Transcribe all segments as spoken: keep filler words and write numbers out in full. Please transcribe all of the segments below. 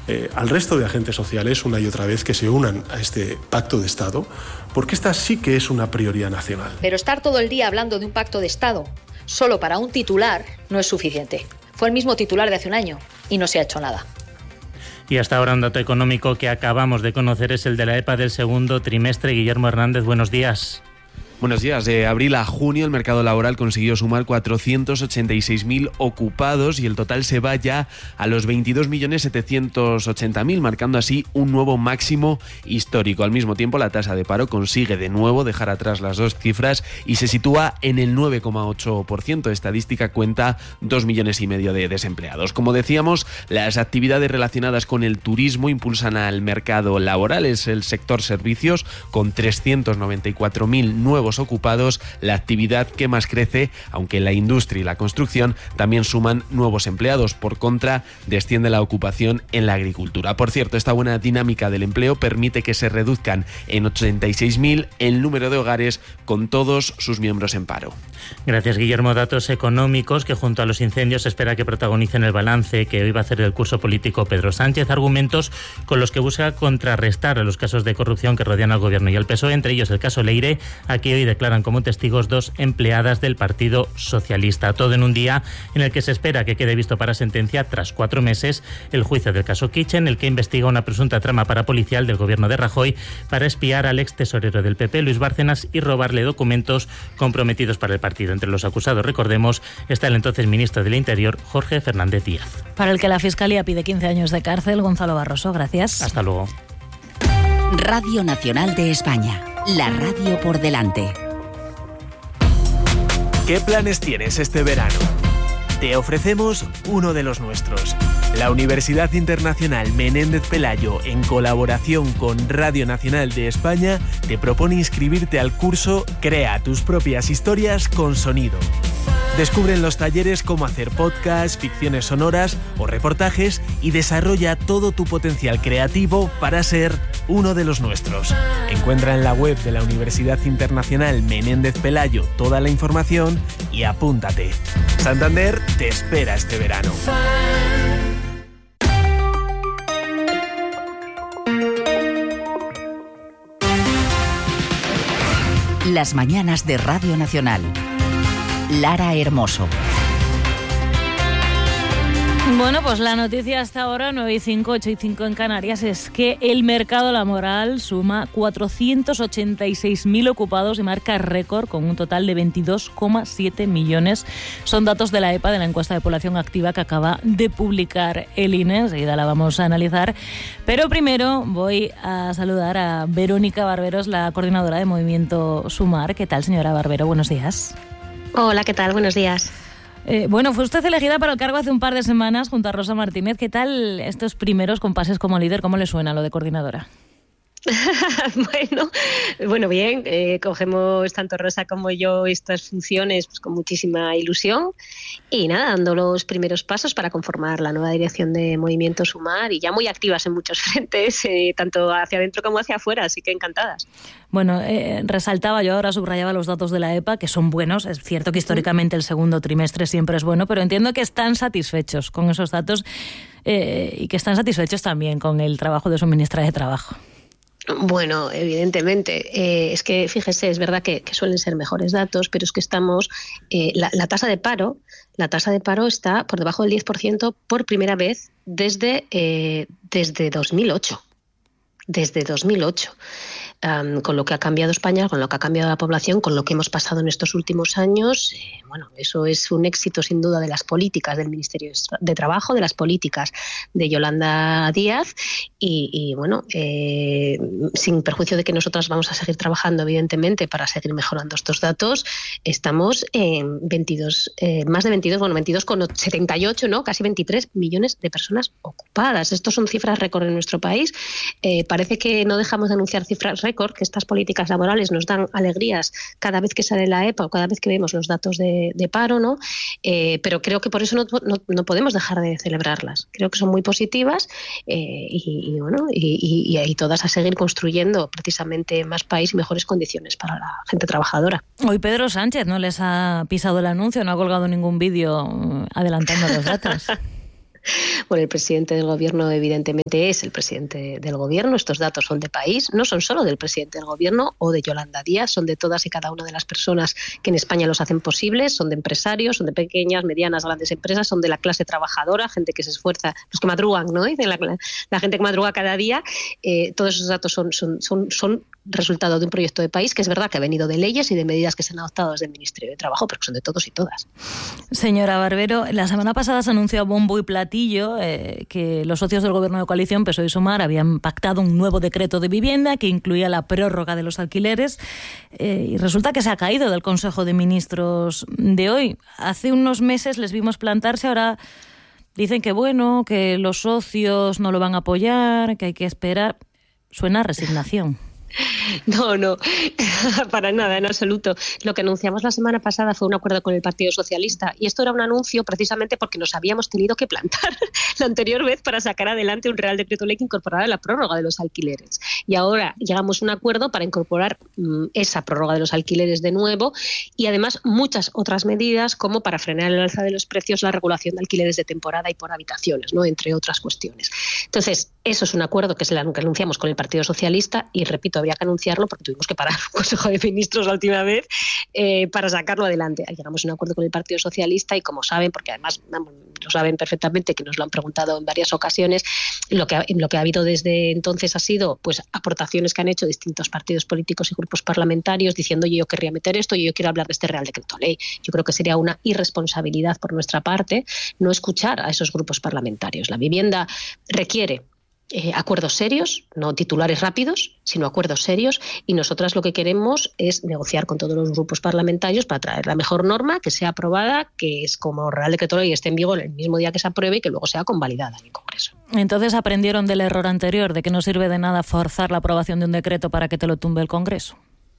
eh, al resto de agentes sociales una y otra vez que se unan a este pacto de Estado, porque esta sí que es una prioridad nacional. Pero estar todo el día hablando de un pacto de Estado solo para un titular no es suficiente. Fue el mismo titular de hace un año y no se ha hecho nada. Y hasta ahora un dato económico que acabamos de conocer es el de la E P A del segundo trimestre. Guillermo Hernández, buenos días. Buenos días. De abril a junio el mercado laboral consiguió sumar cuatrocientos ochenta y seis mil ocupados y el total se va ya a los veintidós millones setecientos ochenta mil, marcando así un nuevo máximo histórico. Al mismo tiempo, la tasa de paro consigue de nuevo dejar atrás las dos cifras y se sitúa en el nueve coma ocho por ciento. Estadística cuenta dos millones y medio de desempleados. Como decíamos, las actividades relacionadas con el turismo impulsan al mercado laboral. Es el sector servicios con trescientos noventa y cuatro mil nuevos ocupados, la actividad que más crece, aunque la industria y la construcción también suman nuevos empleados. Por contra, desciende la ocupación en la agricultura. Por cierto, esta buena dinámica del empleo permite que se reduzcan en ochenta y seis mil el número de hogares con todos sus miembros en paro. Gracias, Guillermo. Datos económicos que junto a los incendios se espera que protagonicen el balance que hoy va a hacer el curso político Pedro Sánchez, argumentos con los que busca contrarrestar los casos de corrupción que rodean al gobierno y al P S O E, entre ellos el caso Leire. Aquí hoy declaran como testigos dos empleadas del Partido Socialista. Todo en un día en el que se espera que quede visto para sentencia, tras cuatro meses, el juicio del caso Kitchen, el que investiga una presunta trama parapolicial del gobierno de Rajoy para espiar al ex tesorero del P P, Luis Bárcenas, y robarle documentos comprometidos para el partido. Entre los acusados, recordemos, está el entonces ministro del Interior, Jorge Fernández Díaz. Para el que la Fiscalía pide quince años de cárcel. Gonzalo Barroso, gracias. Hasta luego. Radio Nacional de España. La radio por delante. ¿Qué planes tienes este verano? Te ofrecemos uno de los nuestros. La Universidad Internacional Menéndez Pelayo, en colaboración con Radio Nacional de España, te propone inscribirte al curso Crea tus propias historias con sonido. Descubre en los talleres cómo hacer podcasts, ficciones sonoras o reportajes y desarrolla todo tu potencial creativo para ser uno de los nuestros. Encuentra en la web de la Universidad Internacional Menéndez Pelayo toda la información y apúntate. Santander te espera este verano. Las mañanas de Radio Nacional. Lara Hermoso. Bueno, pues la noticia hasta ahora, nueve y cinco, ocho y cinco en Canarias, es que el mercado laboral suma cuatrocientos ochenta y seis mil ocupados y marca récord con un total de veintidós coma siete millones. Son datos de la E P A, de la encuesta de población activa que acaba de publicar el I N E. Enseguida la vamos a analizar. Pero primero voy a saludar a Verónica Barberos, la coordinadora de Movimiento Sumar. ¿Qué tal, señora Barbero? Buenos días. Hola, ¿qué tal? Buenos días. Eh, bueno, fue usted elegida para el cargo hace un par de semanas junto a Rosa Martínez. ¿Qué tal estos primeros compases como líder? ¿Cómo le suena lo de coordinadora? bueno, bueno, bien, eh, cogemos tanto Rosa como yo estas funciones pues, con muchísima ilusión y nada, dando los primeros pasos para conformar la nueva dirección de Movimiento Sumar y ya muy activas en muchos frentes, eh, tanto hacia adentro como hacia afuera, así que encantadas. Bueno, eh, resaltaba yo, ahora subrayaba los datos de la E P A, que son buenos. Es cierto que históricamente el segundo trimestre siempre es bueno, pero entiendo que están satisfechos con esos datos eh, y que están satisfechos también con el trabajo de su ministra de Trabajo. Bueno, evidentemente. Eh, es que, fíjese, es verdad que, que suelen ser mejores datos, pero es que estamos... Eh, la, la tasa de paro la tasa de paro está por debajo del diez por ciento por primera vez desde, eh, desde dos mil ocho. Desde dos mil ocho. Um, con lo que ha cambiado España, con lo que ha cambiado la población, con lo que hemos pasado en estos últimos años, eh, bueno, eso es un éxito sin duda de las políticas del Ministerio de Trabajo, de las políticas de Yolanda Díaz y, y bueno, eh, sin perjuicio de que nosotras vamos a seguir trabajando evidentemente para seguir mejorando estos datos, estamos en veintidós, eh, más de veintidós, bueno, veintidós coma setenta y ocho, ¿no? Casi veintitrés millones de personas ocupadas. Estos son cifras récord en nuestro país. Eh, parece que no dejamos de anunciar cifras récord, que estas políticas laborales nos dan alegrías cada vez que sale la E P A o cada vez que vemos los datos de, de paro, ¿no? Eh, pero creo que por eso no, no, no podemos dejar de celebrarlas. Creo que son muy positivas eh, y, y bueno y, y, y todas a seguir construyendo precisamente más país y mejores condiciones para la gente trabajadora. Hoy Pedro Sánchez no les ha pisado el anuncio, no ha colgado ningún vídeo adelantando los datos. Bueno, el presidente del gobierno evidentemente es el presidente del gobierno. Estos datos son de país, no son solo del presidente del gobierno o de Yolanda Díaz, son de todas y cada una de las personas que en España los hacen posibles, son de empresarios, son de pequeñas, medianas, grandes empresas, son de la clase trabajadora, gente que se esfuerza, los que madrugan, ¿no? Dicen la, la gente que madruga cada día. Eh, todos esos datos son, son, son, son resultado de un proyecto de país que es verdad que ha venido de leyes y de medidas que se han adoptado desde el Ministerio de Trabajo, pero que son de todos y todas. Señora Barbero, la semana pasada se anunció a bombo y platillo eh, que los socios del Gobierno de coalición, P S O E y Sumar, habían pactado un nuevo decreto de vivienda que incluía la prórroga de los alquileres eh, y resulta que se ha caído del Consejo de Ministros de hoy. Hace unos meses les vimos plantarse, ahora dicen que bueno, que los socios no lo van a apoyar, que hay que esperar. Suena a resignación. No, no, para nada, en absoluto. Lo que anunciamos la semana pasada fue un acuerdo con el Partido Socialista y esto era un anuncio precisamente porque nos habíamos tenido que plantar la anterior vez para sacar adelante un Real Decreto Ley que incorporara la prórroga de los alquileres. Y ahora llegamos a un acuerdo para incorporar mmm, esa prórroga de los alquileres de nuevo y además muchas otras medidas como para frenar el alza de los precios, la regulación de alquileres de temporada y por habitaciones, ¿no? Entre otras cuestiones. Entonces, eso es un acuerdo que es el que anunciamos con el Partido Socialista y, repito, había que anunciarlo porque tuvimos que parar un Consejo de Ministros la última vez eh, para sacarlo adelante. Llegamos a un acuerdo con el Partido Socialista y, como saben, porque además vamos, lo saben perfectamente, que nos lo han preguntado en varias ocasiones, lo que ha, lo que ha habido desde entonces ha sido pues aportaciones que han hecho distintos partidos políticos y grupos parlamentarios diciendo yo querría meter esto, yo quiero hablar de este Real Decreto Ley. Yo creo que sería una irresponsabilidad por nuestra parte no escuchar a esos grupos parlamentarios. La vivienda requiere Eh, acuerdos serios, no titulares rápidos, sino acuerdos serios, y nosotras lo que queremos es negociar con todos los grupos parlamentarios para traer la mejor norma que sea aprobada, que es como Real Decreto Ley esté en vigor el mismo día que se apruebe y que luego sea convalidada en el Congreso. Entonces aprendieron del error anterior, de que no sirve de nada forzar la aprobación de un decreto para que te lo tumbe el Congreso.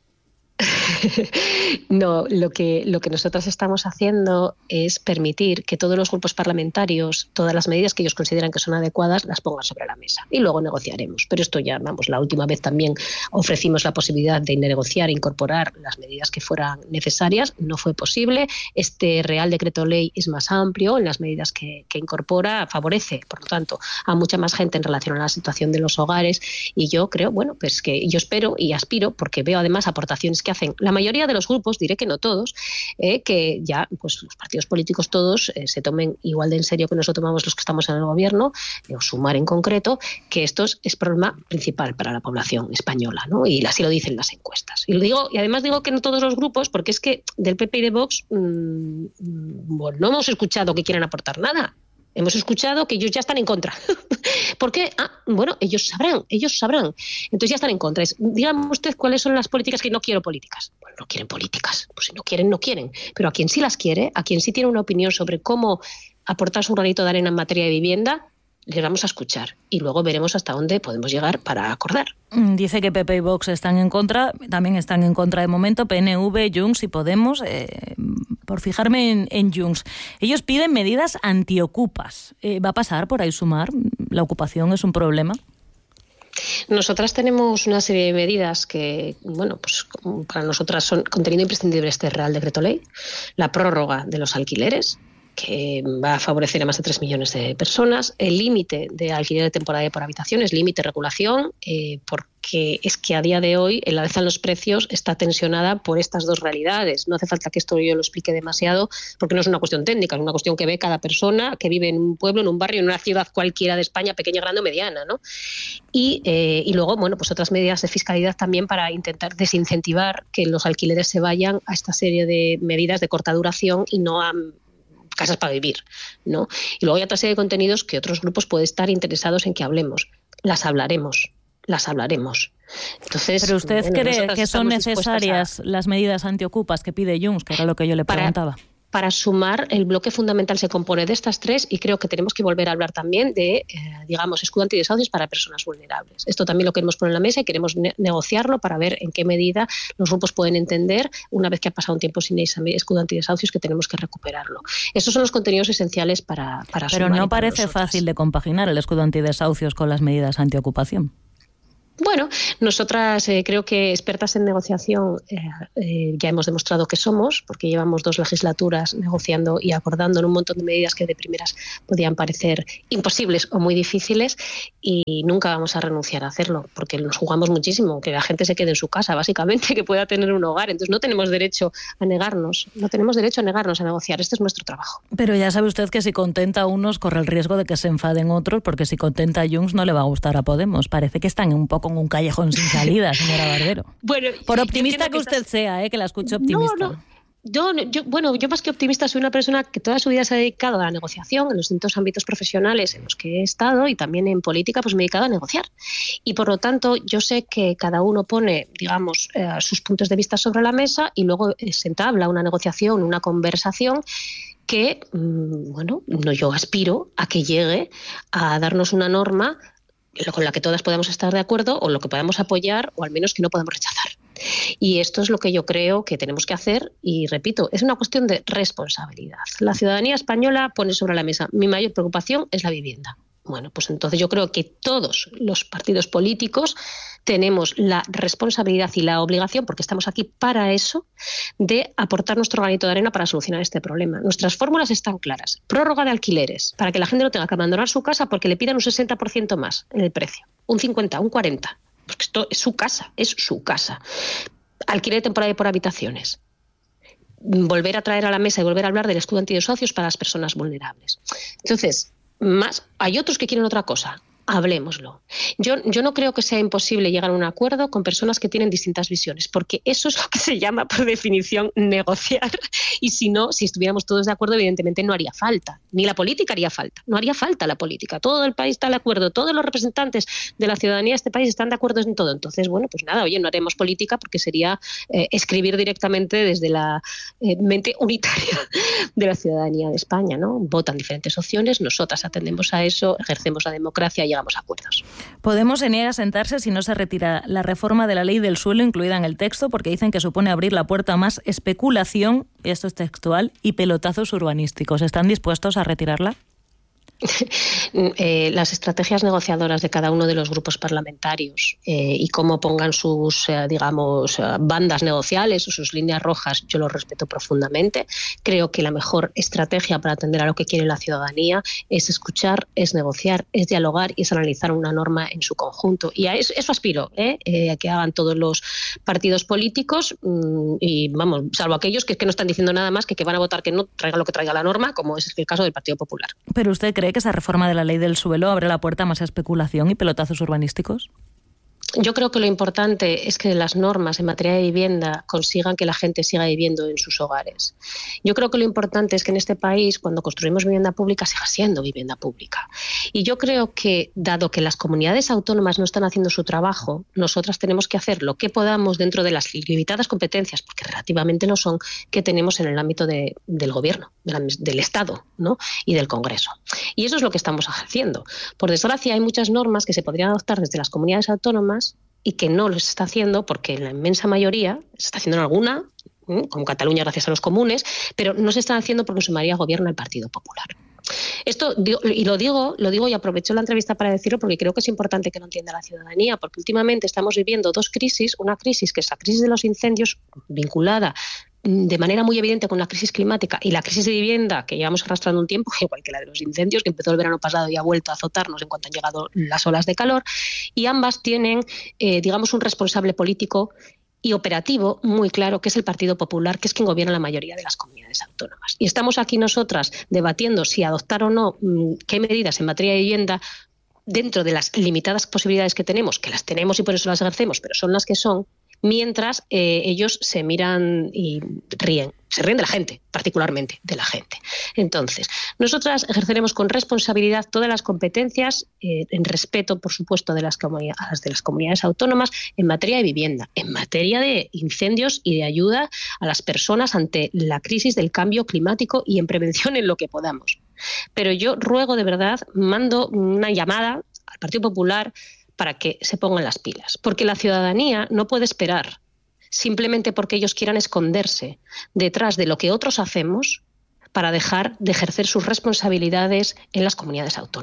No, lo que, lo que nosotros estamos haciendo es permitir que todos los grupos parlamentarios, todas las medidas que ellos consideran que son adecuadas, las pongan sobre la mesa. Y luego negociaremos. Pero esto ya, vamos, la última vez también ofrecimos la posibilidad de negociar e incorporar las medidas que fueran necesarias. No fue posible. Este Real Decreto Ley es más amplio en las medidas que, que incorpora, favorece, por lo tanto, a mucha más gente en relación a la situación de los hogares. Y yo creo, bueno, pues que yo espero y aspiro, porque veo además aportaciones que hacen la mayoría de los grupos, diré que no todos, eh, que ya pues los partidos políticos todos eh, se tomen igual de en serio que nosotros tomamos los que estamos en el gobierno, eh, o Sumar en concreto, que esto es problema principal para la población española, ¿no? Y así lo dicen las encuestas. Y lo digo, y además digo que no todos los grupos, porque es que del P P y de Vox mmm, bueno, no hemos escuchado que quieran aportar nada. Hemos escuchado que ellos ya están en contra. ¿Por qué? Ah, bueno, ellos sabrán, ellos sabrán. Entonces ya están en contra. Es, díganme usted cuáles son las políticas que no quiero políticas. Bueno, no quieren políticas. Pues si no quieren, no quieren. Pero a quien sí las quiere, a quien sí tiene una opinión sobre cómo aportar su granito de arena en materia de vivienda, les vamos a escuchar y luego veremos hasta dónde podemos llegar para acordar. Dice que P P y Vox están en contra, también están en contra de momento P N V, Junts y Podemos. Eh, por fijarme en, en Junts, ellos piden medidas antiocupas. Eh, ¿Va a pasar por ahí Sumar? ¿La ocupación es un problema? Nosotras tenemos una serie de medidas que, bueno, pues para nosotras son contenido imprescindible este Real Decreto Ley, la prórroga de los alquileres, que va a favorecer a más de tres millones de personas, el límite de alquiler de temporada y por habitaciones, límite de regulación, eh, porque es que a día de hoy el alza en los precios está tensionada por estas dos realidades. No hace falta que esto yo lo explique demasiado, porque no es una cuestión técnica, es una cuestión que ve cada persona que vive en un pueblo, en un barrio, en una ciudad cualquiera de España, pequeña, grande o mediana, ¿no? Y, eh, y luego, bueno, pues otras medidas de fiscalidad también para intentar desincentivar que los alquileres se vayan a esta serie de medidas de corta duración y no a casas para vivir, ¿no? Y luego hay otra serie de contenidos que otros grupos pueden estar interesados en que hablemos. Las hablaremos, las hablaremos. Entonces, ¿pero usted bueno, cree que son necesarias a... las medidas antiocupas que pide Junts, que era lo que yo le preguntaba? Para... Para Sumar, el bloque fundamental se compone de estas tres y creo que tenemos que volver a hablar también de, eh, digamos, escudo antidesahucios para personas vulnerables. Esto también lo queremos poner en la mesa y queremos ne- negociarlo para ver en qué medida los grupos pueden entender, una vez que ha pasado un tiempo sin ese escudo antidesahucios, que tenemos que recuperarlo. Estos son los contenidos esenciales para, para Pero Sumar. no parece fácil de compaginar el escudo antidesahucios con las medidas antiocupación. Bueno, nosotras eh, creo que expertas en negociación eh, eh, ya hemos demostrado que somos, porque llevamos dos legislaturas negociando y acordando en un montón de medidas que de primeras podían parecer imposibles o muy difíciles, y nunca vamos a renunciar a hacerlo, porque nos jugamos muchísimo, que la gente se quede en su casa, básicamente, que pueda tener un hogar. Entonces no tenemos derecho a negarnos, no tenemos derecho a negarnos a negociar. Este es nuestro trabajo. Pero ya sabe usted que si contenta a unos corre el riesgo de que se enfaden otros, porque si contenta a Junts no le va a gustar a Podemos. Parece que están un poco en un callejón sin salida, señora Barbero. Bueno, por optimista que, que usted estás... sea, ¿eh? Que la escucho optimista. No, no. Yo, yo, bueno, yo más que optimista soy una persona que toda su vida se ha dedicado a la negociación en los distintos ámbitos profesionales en los que he estado, y también en política pues me he dedicado a negociar. Y por lo tanto yo sé que cada uno pone, digamos, eh, sus puntos de vista sobre la mesa, y luego eh, se entabla una negociación, una conversación que, mmm, bueno, no, yo aspiro a que llegue a darnos una norma con la que todas podamos estar de acuerdo, o lo que podamos apoyar, o al menos que no podamos rechazar. Y esto es lo que yo creo que tenemos que hacer, y repito, es una cuestión de responsabilidad. La ciudadanía española pone sobre la mesa: mi mayor preocupación es la vivienda. Bueno, pues entonces yo creo que todos los partidos políticos tenemos la responsabilidad y la obligación, porque estamos aquí para eso, de aportar nuestro granito de arena para solucionar este problema. Nuestras fórmulas están claras. Prórroga de alquileres, para que la gente no tenga que abandonar su casa porque le pidan un sesenta por ciento más en el precio, un cincuenta, un cuarenta, porque esto es su casa, es su casa. Alquiler temporal por habitaciones. Volver a traer a la mesa y volver a hablar del escudo antidesahucios para las personas vulnerables. Entonces, más, hay otros que quieren otra cosa. Hablémoslo. Yo, yo no creo que sea imposible llegar a un acuerdo con personas que tienen distintas visiones, porque eso es lo que se llama, por definición, negociar. Y si no, si estuviéramos todos de acuerdo, evidentemente no haría falta. Ni la política haría falta. No haría falta la política. Todo el país está de acuerdo. Todos los representantes de la ciudadanía de este país están de acuerdo en todo. Entonces, bueno, pues nada, oye, no haremos política, porque sería eh, escribir directamente desde la eh, mente unitaria de la ciudadanía de España, ¿no? Votan diferentes opciones, nosotras atendemos a eso, ejercemos la democracia y llegamos a acuerdos. Podemos se niega a sentarse si no se retira la reforma de la ley del suelo incluida en el texto, porque dicen que supone abrir la puerta a más especulación, y esto es textual, y pelotazos urbanísticos. ¿Están dispuestos a retirarla? Eh, las estrategias negociadoras de cada uno de los grupos parlamentarios eh, y cómo pongan sus, eh, digamos, bandas negociales o sus líneas rojas, yo lo respeto profundamente. Creo que la mejor estrategia para atender a lo que quiere la ciudadanía es escuchar, es negociar, es dialogar y es analizar una norma en su conjunto. Y a eso, eso aspiro, ¿eh? Eh, a que hagan todos los partidos políticos, mmm, y vamos, salvo aquellos que, que no están diciendo nada más que que van a votar que no traiga lo que traiga la norma, como es el caso del Partido Popular. ¿Pero usted cree que esa reforma de la ley del suelo abre la puerta a más especulación y pelotazos urbanísticos? Yo creo que lo importante es que las normas en materia de vivienda consigan que la gente siga viviendo en sus hogares. Yo creo que lo importante es que en este país, cuando construimos vivienda pública, siga siendo vivienda pública. Y yo creo que, dado que las comunidades autónomas no están haciendo su trabajo, nosotras tenemos que hacer lo que podamos dentro de las limitadas competencias, porque relativamente no son, que tenemos en el ámbito de, del gobierno, de la, del Estado, ¿no? Y del Congreso. Y eso es lo que estamos haciendo. Por desgracia, hay muchas normas que se podrían adoptar desde las comunidades autónomas y que no lo está haciendo, porque la inmensa mayoría se está haciendo en alguna, como Cataluña gracias a los comunes, pero no se están haciendo porque en su mayoría gobierna el Partido Popular. Esto, y lo digo, lo digo y aprovecho la entrevista para decirlo porque creo que es importante que lo entienda la ciudadanía, porque últimamente estamos viviendo dos crisis, una crisis que es la crisis de los incendios vinculada de manera muy evidente con la crisis climática y la crisis de vivienda que llevamos arrastrando un tiempo, igual que la de los incendios, que empezó el verano pasado y ha vuelto a azotarnos en cuanto han llegado las olas de calor, y ambas tienen, eh, digamos, un responsable político y operativo muy claro, que es el Partido Popular, que es quien gobierna la mayoría de las comunidades autónomas. Y estamos aquí nosotras debatiendo si adoptar o no qué medidas en materia de vivienda dentro de las limitadas posibilidades que tenemos, que las tenemos y por eso las ejercemos, pero son las que son, mientras eh, ellos se miran y ríen. Se ríen de la gente, particularmente de la gente. Entonces, nosotras ejerceremos con responsabilidad todas las competencias, eh, en respeto, por supuesto, de las, a las de las comunidades autónomas, en materia de vivienda, en materia de incendios y de ayuda a las personas ante la crisis del cambio climático y en prevención en lo que podamos. Pero yo ruego, de verdad, mando una llamada al Partido Popular para que se pongan las pilas, porque la ciudadanía no puede esperar simplemente porque ellos quieran esconderse detrás de lo que otros hacemos para dejar de ejercer sus responsabilidades en las comunidades autónomas.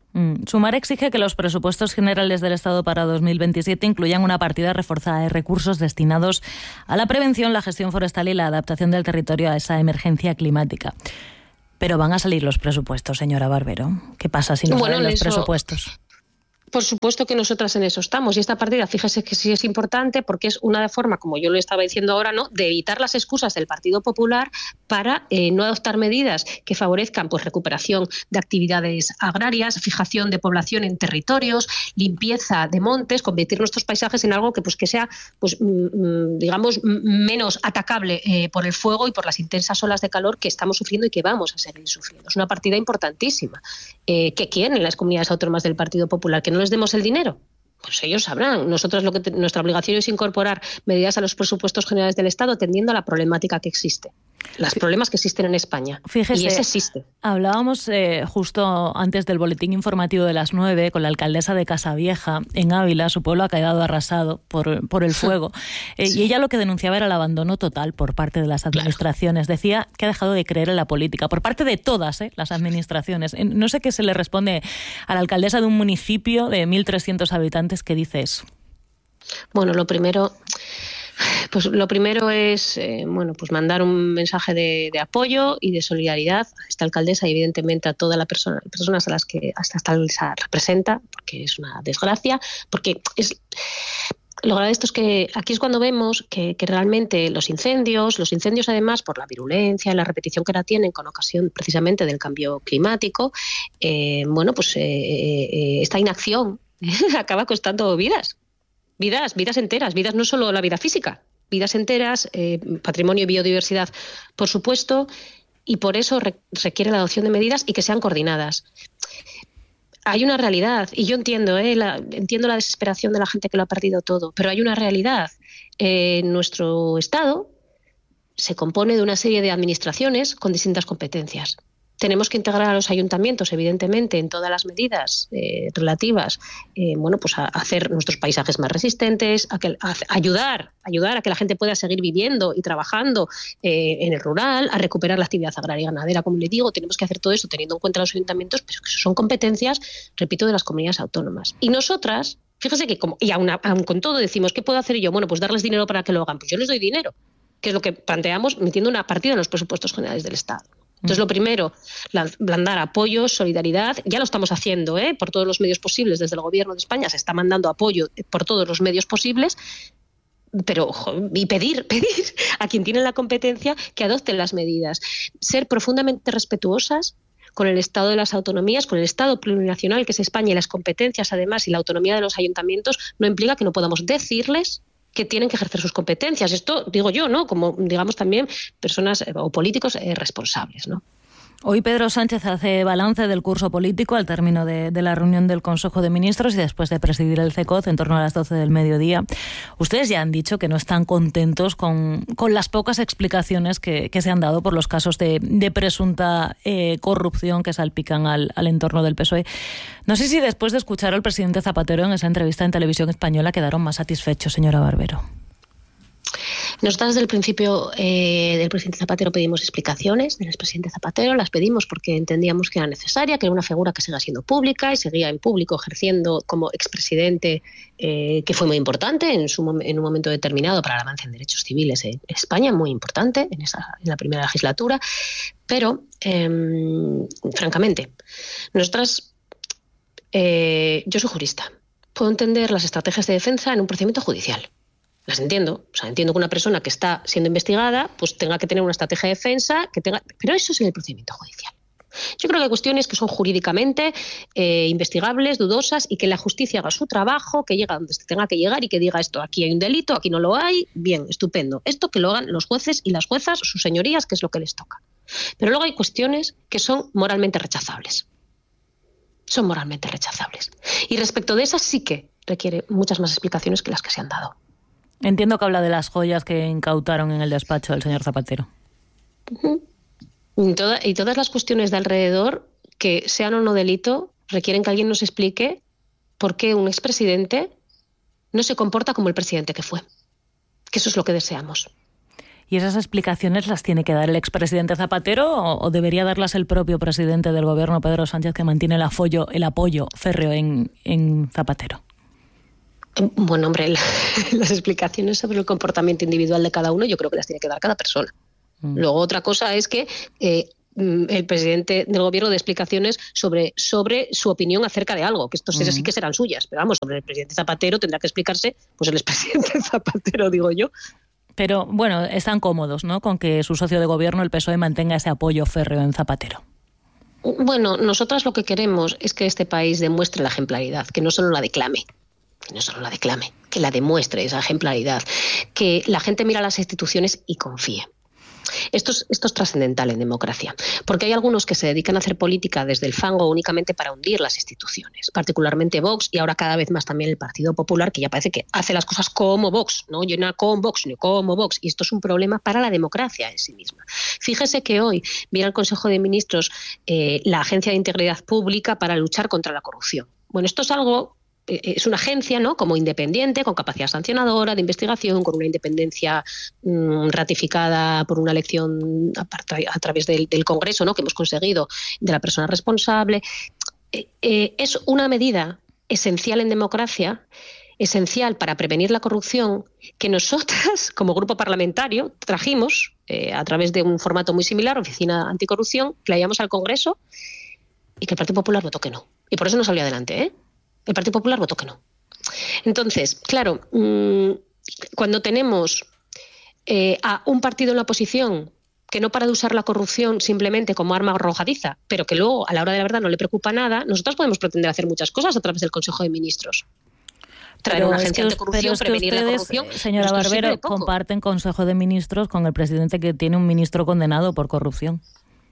Mm. Sumar exige que los presupuestos generales del Estado para dos mil veintisiete incluyan una partida reforzada de recursos destinados a la prevención, la gestión forestal y la adaptación del territorio a esa emergencia climática. Pero van a salir los presupuestos, señora Barbero. ¿Qué pasa si no bueno, salen los eso... presupuestos? Por supuesto que nosotras en eso estamos, y esta partida, fíjese que sí es importante porque es una forma, como yo lo estaba diciendo ahora, ¿no?, de evitar las excusas del Partido Popular para eh, no adoptar medidas que favorezcan pues recuperación de actividades agrarias, fijación de población en territorios, limpieza de montes, convertir nuestros paisajes en algo que pues que sea pues digamos menos atacable eh, por el fuego y por las intensas olas de calor que estamos sufriendo y que vamos a seguir sufriendo. Es una partida importantísima. Eh, ¿Qué quieren las comunidades autónomas del Partido Popular? ¿Que no les demos el dinero? Pues ellos sabrán. Nosotros lo que te, nuestra obligación es incorporar medidas a los presupuestos generales del Estado atendiendo a la problemática que existe. Los problemas que existen en España. Fíjese, y ese existe. Hablábamos eh, justo antes del boletín informativo de las nueve con la alcaldesa de Casavieja, en Ávila. Su pueblo ha quedado arrasado por, por el fuego. Eh, sí. Y ella lo que denunciaba era el abandono total por parte de las administraciones. Claro. Decía que ha dejado de creer en la política, por parte de todas eh, las administraciones. No sé qué se le responde a la alcaldesa de un municipio de mil trescientos habitantes que dice eso. Bueno, lo primero... Pues lo primero es eh, bueno, pues mandar un mensaje de, de apoyo y de solidaridad a esta alcaldesa y evidentemente a todas las persona, personas a las que esta alcaldesa representa, porque es una desgracia, porque es... Lo grave de esto es que aquí es cuando vemos que, que realmente los incendios, los incendios además por la virulencia y la repetición que ahora tienen con ocasión precisamente del cambio climático, eh, bueno, pues eh, eh, esta inacción acaba costando vidas. Vidas, vidas enteras, vidas no solo la vida física, vidas enteras, eh, patrimonio y biodiversidad, por supuesto, y por eso re- requiere la adopción de medidas y que sean coordinadas. Hay una realidad, y yo entiendo, eh, la, entiendo la desesperación de la gente que lo ha perdido todo, pero hay una realidad. Eh, nuestro Estado se compone de una serie de administraciones con distintas competencias. Tenemos que integrar a los ayuntamientos, evidentemente, en todas las medidas eh, relativas, eh, bueno, pues a hacer nuestros paisajes más resistentes, a, que, a ayudar, ayudar a que la gente pueda seguir viviendo y trabajando eh, en el rural, a recuperar la actividad agraria y ganadera, como le digo. Tenemos que hacer todo eso teniendo en cuenta los ayuntamientos, pero que son competencias, repito, de las comunidades autónomas. Y nosotras, fíjese que, como, y aún, aún con todo decimos, ¿qué puedo hacer yo? Bueno, pues darles dinero para que lo hagan. Pues yo les doy dinero, que es lo que planteamos metiendo una partida en los presupuestos generales del Estado. Entonces, lo primero, blandar apoyo, solidaridad. Ya lo estamos haciendo ¿eh? por todos los medios posibles. Desde el Gobierno de España se está mandando apoyo por todos los medios posibles. Pero, y pedir, pedir a quien tiene la competencia que adopten las medidas. Ser profundamente respetuosas con el Estado de las autonomías, con el Estado plurinacional que es España y las competencias, además, y la autonomía de los ayuntamientos, no implica que no podamos decirles que tienen que ejercer sus competencias. Esto digo yo, ¿no? Como, digamos, también personas eh, o políticos eh, responsables, ¿no? Hoy Pedro Sánchez hace balance del curso político al término de, de la reunión del Consejo de Ministros y después de presidir el CECOZ en torno a las doce del mediodía. Ustedes ya han dicho que no están contentos con, con las pocas explicaciones que, que se han dado por los casos de, de presunta eh, corrupción que salpican al, al entorno del P S O E. No sé si después de escuchar al presidente Zapatero en esa entrevista en Televisión Española quedaron más satisfechos, señora Barbero. Nosotros desde el principio eh, del presidente Zapatero pedimos explicaciones del expresidente Zapatero, las pedimos porque entendíamos que era necesaria, que era una figura que siga siendo pública y seguía en público ejerciendo como expresidente, eh, que fue muy importante en, su, en un momento determinado para el avance en derechos civiles en España, muy importante en, esa, en la primera legislatura, pero eh, francamente, nosotras, eh, yo soy jurista, puedo entender las estrategias de defensa en un procedimiento judicial. Las entiendo. O sea, entiendo que una persona que está siendo investigada pues tenga que tener una estrategia de defensa, que tenga, pero eso es en el procedimiento judicial. Yo creo que hay cuestiones que son jurídicamente eh, investigables, dudosas, y que la justicia haga su trabajo, que llegue a donde se tenga que llegar y que diga esto, aquí hay un delito, aquí no lo hay, bien, estupendo. Esto que lo hagan los jueces y las juezas, sus señorías, que es lo que les toca. Pero luego hay cuestiones que son moralmente rechazables. Son moralmente rechazables. Y respecto de esas sí que requiere muchas más explicaciones que las que se han dado. Entiendo que habla de las joyas que incautaron en el despacho del señor Zapatero. Uh-huh. Y, toda, y todas las cuestiones de alrededor, que sean o no delito, requieren que alguien nos explique por qué un expresidente no se comporta como el presidente que fue. Que eso es lo que deseamos. ¿Y esas explicaciones las tiene que dar el expresidente Zapatero o, o debería darlas el propio presidente del gobierno, Pedro Sánchez, que mantiene el apoyo, el apoyo férreo en, en Zapatero? Bueno, hombre, la, las explicaciones sobre el comportamiento individual de cada uno yo creo que las tiene que dar cada persona. Mm. Luego otra cosa es que eh, el presidente del gobierno dé explicaciones sobre, sobre su opinión acerca de algo, que esto mm. sí que serán suyas, pero vamos, sobre el presidente Zapatero tendrá que explicarse pues el expresidente Zapatero, digo yo. Pero bueno, están cómodos, ¿no?, con que su socio de gobierno, el P S O E, mantenga ese apoyo férreo en Zapatero. Bueno, nosotras lo que queremos es que este país demuestre la ejemplaridad, que no solo la declame. Que no solo la declame, que la demuestre, esa ejemplaridad, que la gente mira a las instituciones y confíe. Esto es, esto es trascendental en democracia, porque hay algunos que se dedican a hacer política desde el fango únicamente para hundir las instituciones, particularmente Vox y ahora cada vez más también el Partido Popular, que ya parece que hace las cosas como Vox, no yo no con Vox ni como Vox, y esto es un problema para la democracia en sí misma. Fíjese que hoy viene al Consejo de Ministros eh, la Agencia de Integridad Pública para luchar contra la corrupción. Bueno, esto es algo... Es una agencia, ¿no?, como independiente, con capacidad sancionadora, de investigación, con una independencia mmm, ratificada por una elección a, a través del, del Congreso, ¿no?, que hemos conseguido, de la persona responsable. Eh, eh, es una medida esencial en democracia, esencial para prevenir la corrupción, que nosotras, como grupo parlamentario, trajimos eh, a través de un formato muy similar, Oficina Anticorrupción, que la llevamos al Congreso y que el Partido Popular votó que no. Y por eso no salió adelante, ¿eh? El Partido Popular votó que no. Entonces, claro, mmm, cuando tenemos eh, a un partido en la oposición que no para de usar la corrupción simplemente como arma arrojadiza, pero que luego a la hora de la verdad no le preocupa nada, nosotros podemos pretender hacer muchas cosas a través del Consejo de Ministros. Traer pero una es agencia que, anticorrupción, es que prevenir ustedes, la corrupción. Señora Barbero, comparten Consejo de Ministros con el presidente que tiene un ministro condenado por corrupción.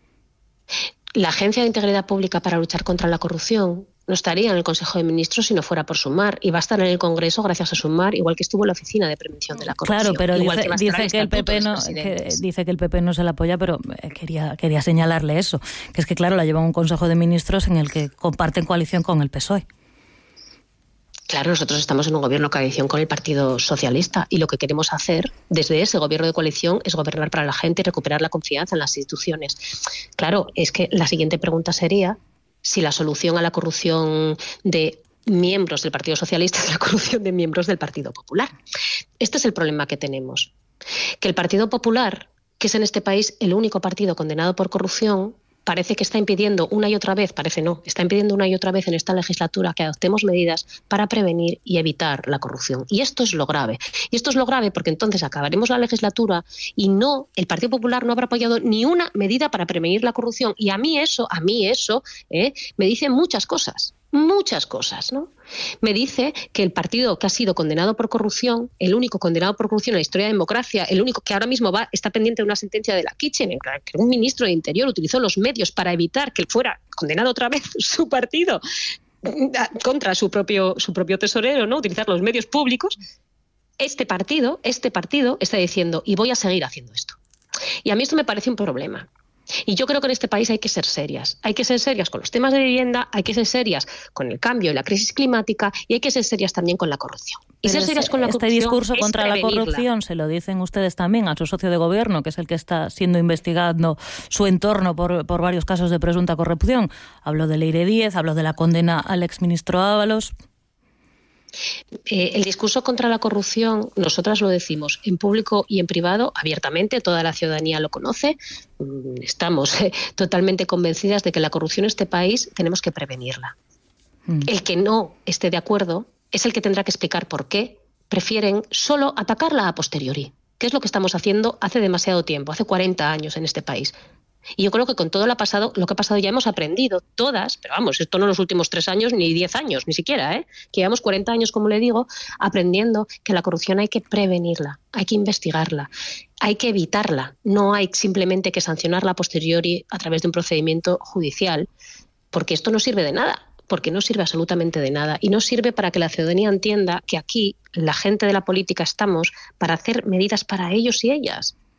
La Agencia de Integridad Pública para luchar contra la corrupción no estaría en el Consejo de Ministros si no fuera por Sumar, y va a estar en el Congreso gracias a Sumar, igual que estuvo en la Oficina de Prevención de la Corrupción. Claro, pero igual dice que, dice, que el P P no, que dice que el P P no se la apoya, pero quería, quería señalarle eso, que es que claro, la lleva a un Consejo de Ministros en el que comparten coalición con el P S O E. Claro, nosotros estamos en un gobierno de coalición con el Partido Socialista y lo que queremos hacer desde ese gobierno de coalición es gobernar para la gente y recuperar la confianza en las instituciones. Claro, es que la siguiente pregunta sería si la solución a la corrupción de miembros del Partido Socialista es la corrupción de miembros del Partido Popular. Este es el problema que tenemos. Que el Partido Popular, que es en este país el único partido condenado por corrupción, parece que está impidiendo una y otra vez, parece no, está impidiendo una y otra vez en esta legislatura que adoptemos medidas para prevenir y evitar la corrupción. Y esto es lo grave. Y esto es lo grave porque entonces acabaremos la legislatura y no, el Partido Popular no habrá apoyado ni una medida para prevenir la corrupción. Y a mí eso, a mí eso, ¿eh? me dice muchas cosas. Muchas cosas, ¿no? Me dice que el partido que ha sido condenado por corrupción, el único condenado por corrupción en la historia de la democracia, el único que ahora mismo va está pendiente de una sentencia de la Kitchen, en que un ministro de Interior utilizó los medios para evitar que fuera condenado otra vez su partido contra su propio, su propio tesorero, ¿no? Utilizar los medios públicos. Este partido, este partido está diciendo, y voy a seguir haciendo esto. Y a mí esto me parece un problema. Y yo creo que en este país hay que ser serias. Hay que ser serias con los temas de vivienda, hay que ser serias con el cambio y la crisis climática y hay que ser serias también con la corrupción. Y ser serias con la este corrupción discurso es contra la corrupción se lo dicen ustedes también a su socio de gobierno, que es el que está siendo investigado su entorno por, por varios casos de presunta corrupción. Habló de Leire Díez, habló de la condena al exministro Ábalos. Eh, el discurso contra la corrupción, nosotras lo decimos en público y en privado, abiertamente, toda la ciudadanía lo conoce. Estamos eh, totalmente convencidas de que la corrupción en este país tenemos que prevenirla. Mm. El que no esté de acuerdo es el que tendrá que explicar por qué prefieren solo atacarla a posteriori, que es lo que estamos haciendo hace demasiado tiempo, hace cuarenta años en este país. Y yo creo que con todo lo, pasado, lo que ha pasado ya hemos aprendido todas, pero vamos, esto no en los últimos tres años ni diez años, ni siquiera, ¿eh? Que llevamos cuarenta años, como le digo, aprendiendo que la corrupción hay que prevenirla, hay que investigarla, hay que evitarla, no hay simplemente que sancionarla a posteriori a través de un procedimiento judicial, porque esto no sirve de nada, porque no sirve absolutamente de nada y no sirve para que la ciudadanía entienda que aquí la gente de la política estamos para hacer medidas para ellos y ellas.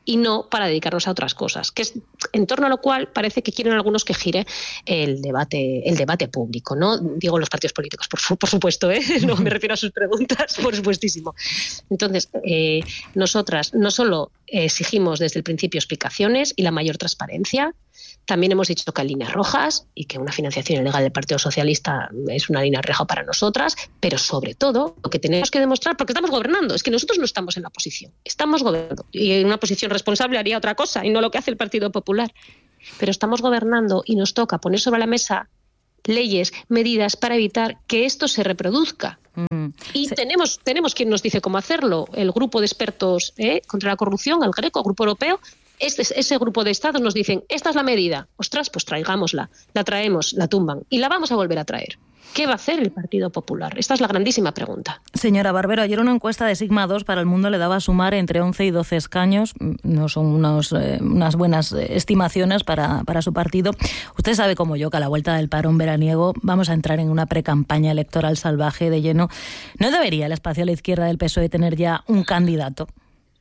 y no para dedicarnos a otras cosas, que es en torno a lo cual parece que quieren algunos que gire el debate, el debate público, ¿no? Digo los partidos políticos, por, por supuesto, ¿eh? No me refiero a sus preguntas, por supuestísimo. Entonces, eh, nosotras no solo exigimos desde el principio explicaciones y la mayor transparencia, también hemos dicho que hay líneas rojas y que una financiación ilegal del Partido Socialista es una línea roja para nosotras, pero sobre todo lo que tenemos que demostrar, porque estamos gobernando, es que nosotros no estamos en la oposición, estamos gobernando. Y en una posición responsable haría otra cosa y no lo que hace el Partido Popular. Pero estamos gobernando y nos toca poner sobre la mesa leyes, medidas para evitar que esto se reproduzca. Mm. Y sí. tenemos, tenemos quien nos dice cómo hacerlo, el grupo de expertos ¿eh? contra la corrupción, el Greco, el Grupo Europeo. Este, ese grupo de estados nos dicen, esta es la medida, ostras, pues traigámosla, la traemos, la tumban y la vamos a volver a traer. ¿Qué va a hacer el Partido Popular? Esta es la grandísima pregunta. Señora Barbero, ayer una encuesta de Sigma dos para El Mundo le daba a sumar entre once y doce escaños. No son unos, eh, unas buenas estimaciones para, para su partido. Usted sabe como yo que a la vuelta del parón veraniego vamos a entrar en una precampaña electoral salvaje de lleno. ¿No debería el espacio a la izquierda del P S O E tener ya un candidato?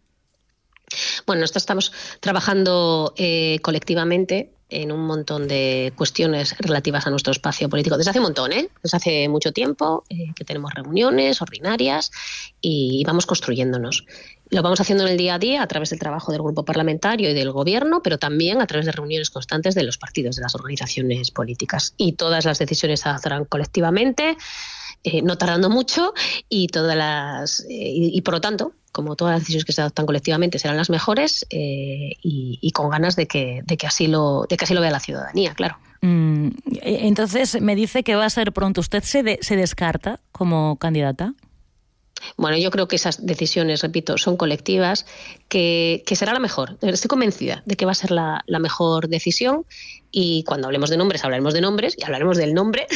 Bueno, nosotros estamos trabajando eh, colectivamente en un montón de cuestiones relativas a nuestro espacio político. Desde hace un montón, ¿eh? Desde hace mucho tiempo eh, que tenemos reuniones ordinarias y vamos construyéndonos. Lo vamos haciendo en el día a día a través del trabajo del grupo parlamentario y del gobierno, pero también a través de reuniones constantes de los partidos, de las organizaciones políticas. Y todas las decisiones se adoptarán colectivamente, eh, no tardando mucho, y todas las eh, y, y por lo tanto, como todas las decisiones que se adoptan colectivamente serán las mejores eh, y, y con ganas de que, de que así lo, de que así lo vea la ciudadanía, claro. Mm, entonces me dice que va a ser pronto. ¿Usted se, de, se descarta como candidata? Bueno, yo creo que esas decisiones, repito, son colectivas, que, que será la mejor. Estoy convencida de que va a ser la, la mejor decisión y cuando hablemos de nombres, hablaremos de nombres y hablaremos del nombre.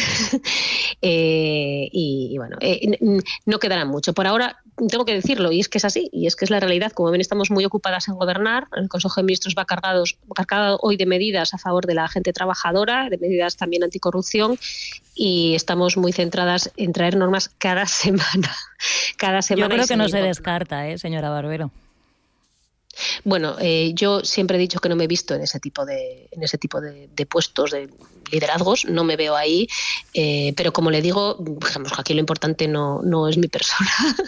eh, y, y bueno, eh, no quedará mucho. Por ahora tengo que decirlo y es que es así y es que es la realidad. Como ven, estamos muy ocupadas en gobernar. El Consejo de Ministros va cargado, cargado hoy de medidas a favor de la gente trabajadora, de medidas también anticorrupción y estamos muy centradas en traer normas cada semana. Cada semana. Yo creo que no se descarta, ¿eh, señora Barbero? Bueno, eh, yo siempre he dicho que no me he visto en ese tipo de, en ese tipo de, de puestos, de liderazgos, no me veo ahí, eh, pero como le digo, digamos que aquí lo importante no, no es mi persona,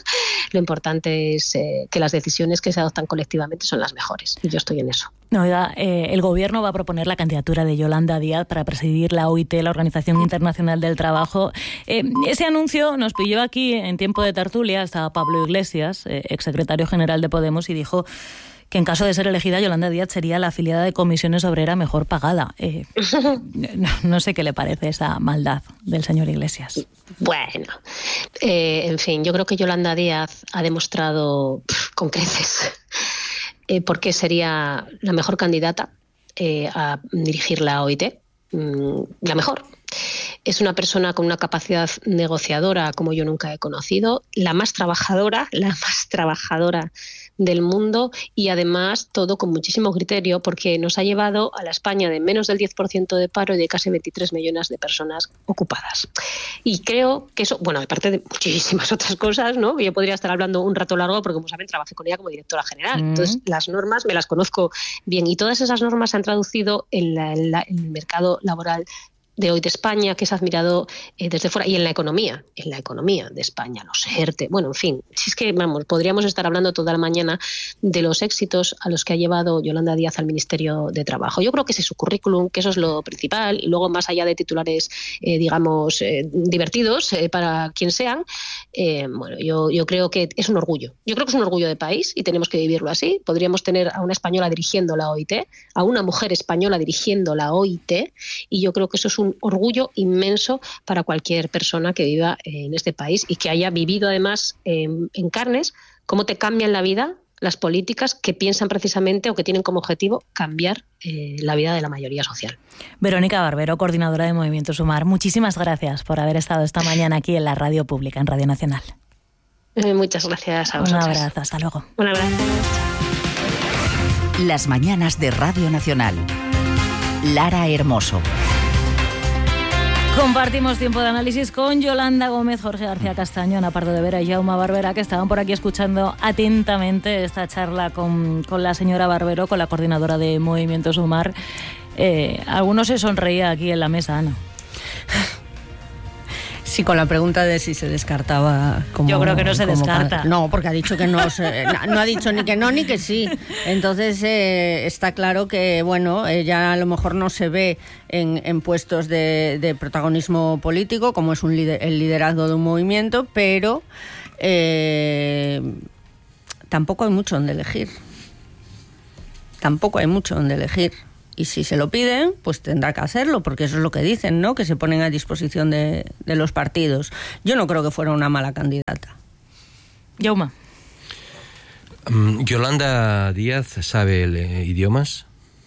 lo importante es eh, que las decisiones que se adoptan colectivamente son las mejores y yo estoy en eso. No, oiga, eh, el Gobierno va a proponer la candidatura de Yolanda Díaz para presidir la O I T, la Organización Internacional del Trabajo. Eh, ese anuncio nos pilló aquí en tiempo de tertulia, estaba Pablo Iglesias, eh, exsecretario general de Podemos, y dijo que en caso de ser elegida, Yolanda Díaz sería la afiliada de Comisiones Obreras mejor pagada. Eh, no, no sé qué le parece esa maldad del señor Iglesias. Bueno, eh, en fin, yo creo que Yolanda Díaz ha demostrado pff, con creces eh, por qué sería la mejor candidata eh, a dirigir la O I T, mm, la mejor. Es una persona con una capacidad negociadora como yo nunca he conocido, la más trabajadora, la más trabajadora del mundo y además todo con muchísimo criterio porque nos ha llevado a la España de menos del diez por ciento de paro y de casi veintitrés millones de personas ocupadas. Y creo que eso, bueno, aparte de muchísimas otras cosas, ¿no? Yo podría estar hablando un rato largo porque, como saben, trabajé con ella como directora general. Mm. Entonces, las normas me las conozco bien y todas esas normas se han traducido en, la, en, la, en el mercado laboral de hoy de España, que es admirado eh, desde fuera, y en la economía, en la economía de España, los ERTE, bueno, en fin, si es que, vamos, podríamos estar hablando toda la mañana de los éxitos a los que ha llevado Yolanda Díaz al Ministerio de Trabajo. Yo creo que ese es su currículum, que eso es lo principal, y luego más allá de titulares, eh, digamos, eh, divertidos eh, para quien sean, eh, bueno, yo, yo creo que es un orgullo. Yo creo que es un orgullo de país y tenemos que vivirlo así. Podríamos tener a una española dirigiendo la O I T, a una mujer española dirigiendo la O I T, y yo creo que eso es un un orgullo inmenso para cualquier persona que viva en este país y que haya vivido además en, en carnes cómo te cambian la vida las políticas que piensan precisamente o que tienen como objetivo cambiar eh, la vida de la mayoría social. Verónica Barbero, coordinadora de Movimiento Sumar, muchísimas gracias por haber estado esta mañana aquí en la Radio Pública, en Radio Nacional. Eh, muchas gracias a vosotros. Un abrazo, hasta luego. Un abrazo. Las mañanas de Radio Nacional. Lara Hermoso. Compartimos tiempo de análisis con Yolanda Gómez, Jorge García Castaño, Ana Pardo de Vera y Jaume Barbera, que estaban por aquí escuchando atentamente esta charla con, con la señora Barbero, con la coordinadora de Movimiento Sumar. Eh, algunos se sonreía aquí en la mesa, Ana. Sí, con la pregunta de si se descartaba como... Yo creo que no se descarta. Padre. No, porque ha dicho que no, se, no ha dicho ni que no ni que sí. Entonces eh, está claro que, bueno, ella a lo mejor no se ve en, en puestos de, de protagonismo político, como es un lider, el liderazgo de un movimiento, pero eh, tampoco hay mucho donde elegir. Tampoco hay mucho donde elegir. Y si se lo piden, pues tendrá que hacerlo, porque eso es lo que dicen, ¿no? Que se ponen a disposición de, de los partidos. Yo no creo que fuera una mala candidata. Jaume. Um, ¿Yolanda Díaz sabe eh, idiomas?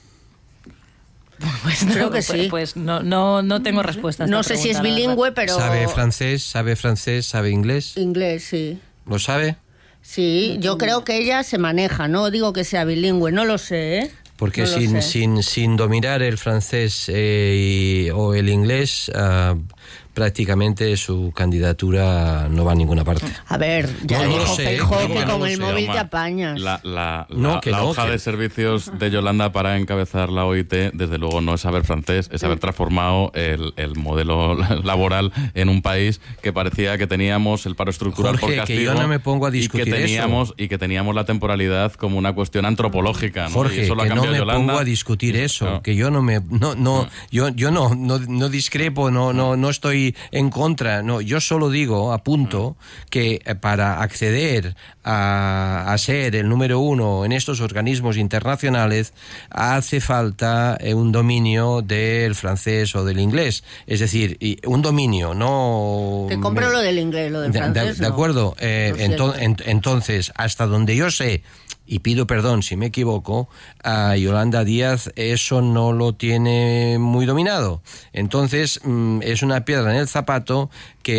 Pues no, creo que pues, sí. Pues no, no, no tengo respuesta a esta No sé pregunta, si es bilingüe, pero... ¿Sabe francés? ¿Sabe francés? ¿Sabe inglés? Inglés, sí. ¿Lo sabe? Sí, yo creo que ella se maneja, no digo que sea bilingüe, no lo sé, ¿eh? Porque no sin, sin, sin dominar el francés eh, y, o el inglés, uh, prácticamente su candidatura no va a ninguna parte. A ver, ya no, dijo no sé, Feijóo no, que no, con no el sé, móvil Omar, te apañas. La, la, no, la, que la no, hoja que... de servicios de Yolanda para encabezar la O I T, desde luego, no es saber francés, es haber transformado el, el modelo laboral en un país que parecía que teníamos el paro estructural Jorge, por castigo. que yo no me pongo a discutir y que teníamos eso. Y que teníamos la temporalidad como una cuestión antropológica, ¿no? Jorge, y eso lo ha que no me Yolanda. pongo a discutir eso, no. que yo no me no no, no. yo yo no, no no discrepo, no no no estoy en contra, no, yo solo digo, apunto que para acceder a, a ser el número uno en estos organismos internacionales hace falta un dominio del francés o del inglés, es decir, un dominio, no... Te compro me... lo del inglés, lo del de, francés. De, de acuerdo, no. eh, ento, ent, entonces, hasta donde yo sé, y pido perdón si me equivoco, a Yolanda Díaz eso no lo tiene muy dominado. Entonces, mm, es una piedra en el zapato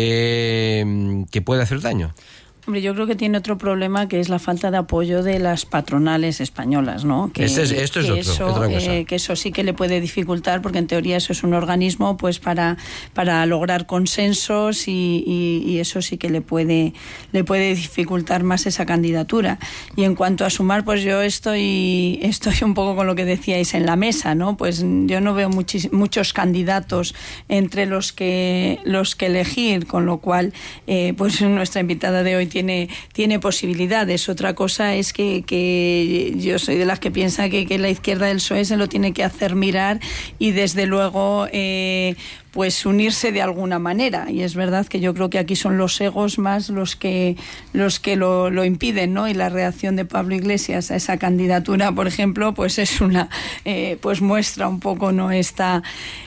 que, que puede hacer daño. Hombre, yo creo que tiene otro problema, que es la falta de apoyo de las patronales españolas, ¿no? Que, este es, esto es que, otro, eso, otra cosa. Eh, que eso sí que le puede dificultar, porque en teoría eso es un organismo pues para, para lograr consensos y, y, y eso sí que le puede, le puede dificultar más esa candidatura. Y en cuanto a Sumar, pues yo estoy, estoy un poco con lo que decíais en la mesa, ¿no? Pues yo no veo muchis, muchos candidatos entre los que, los que elegir, con lo cual eh, pues nuestra invitada de hoy tiene Tiene, tiene posibilidades. Otra cosa es que, que yo soy de las que piensa que, que la izquierda del P S O E se lo tiene que hacer mirar y desde luego eh, pues unirse de alguna manera, y es verdad que yo creo que aquí son los egos más los que los que lo, lo impiden, ¿no? Y la reacción de Pablo Iglesias a esa candidatura, por ejemplo, pues es una eh, pues muestra un poco, ¿no?, esta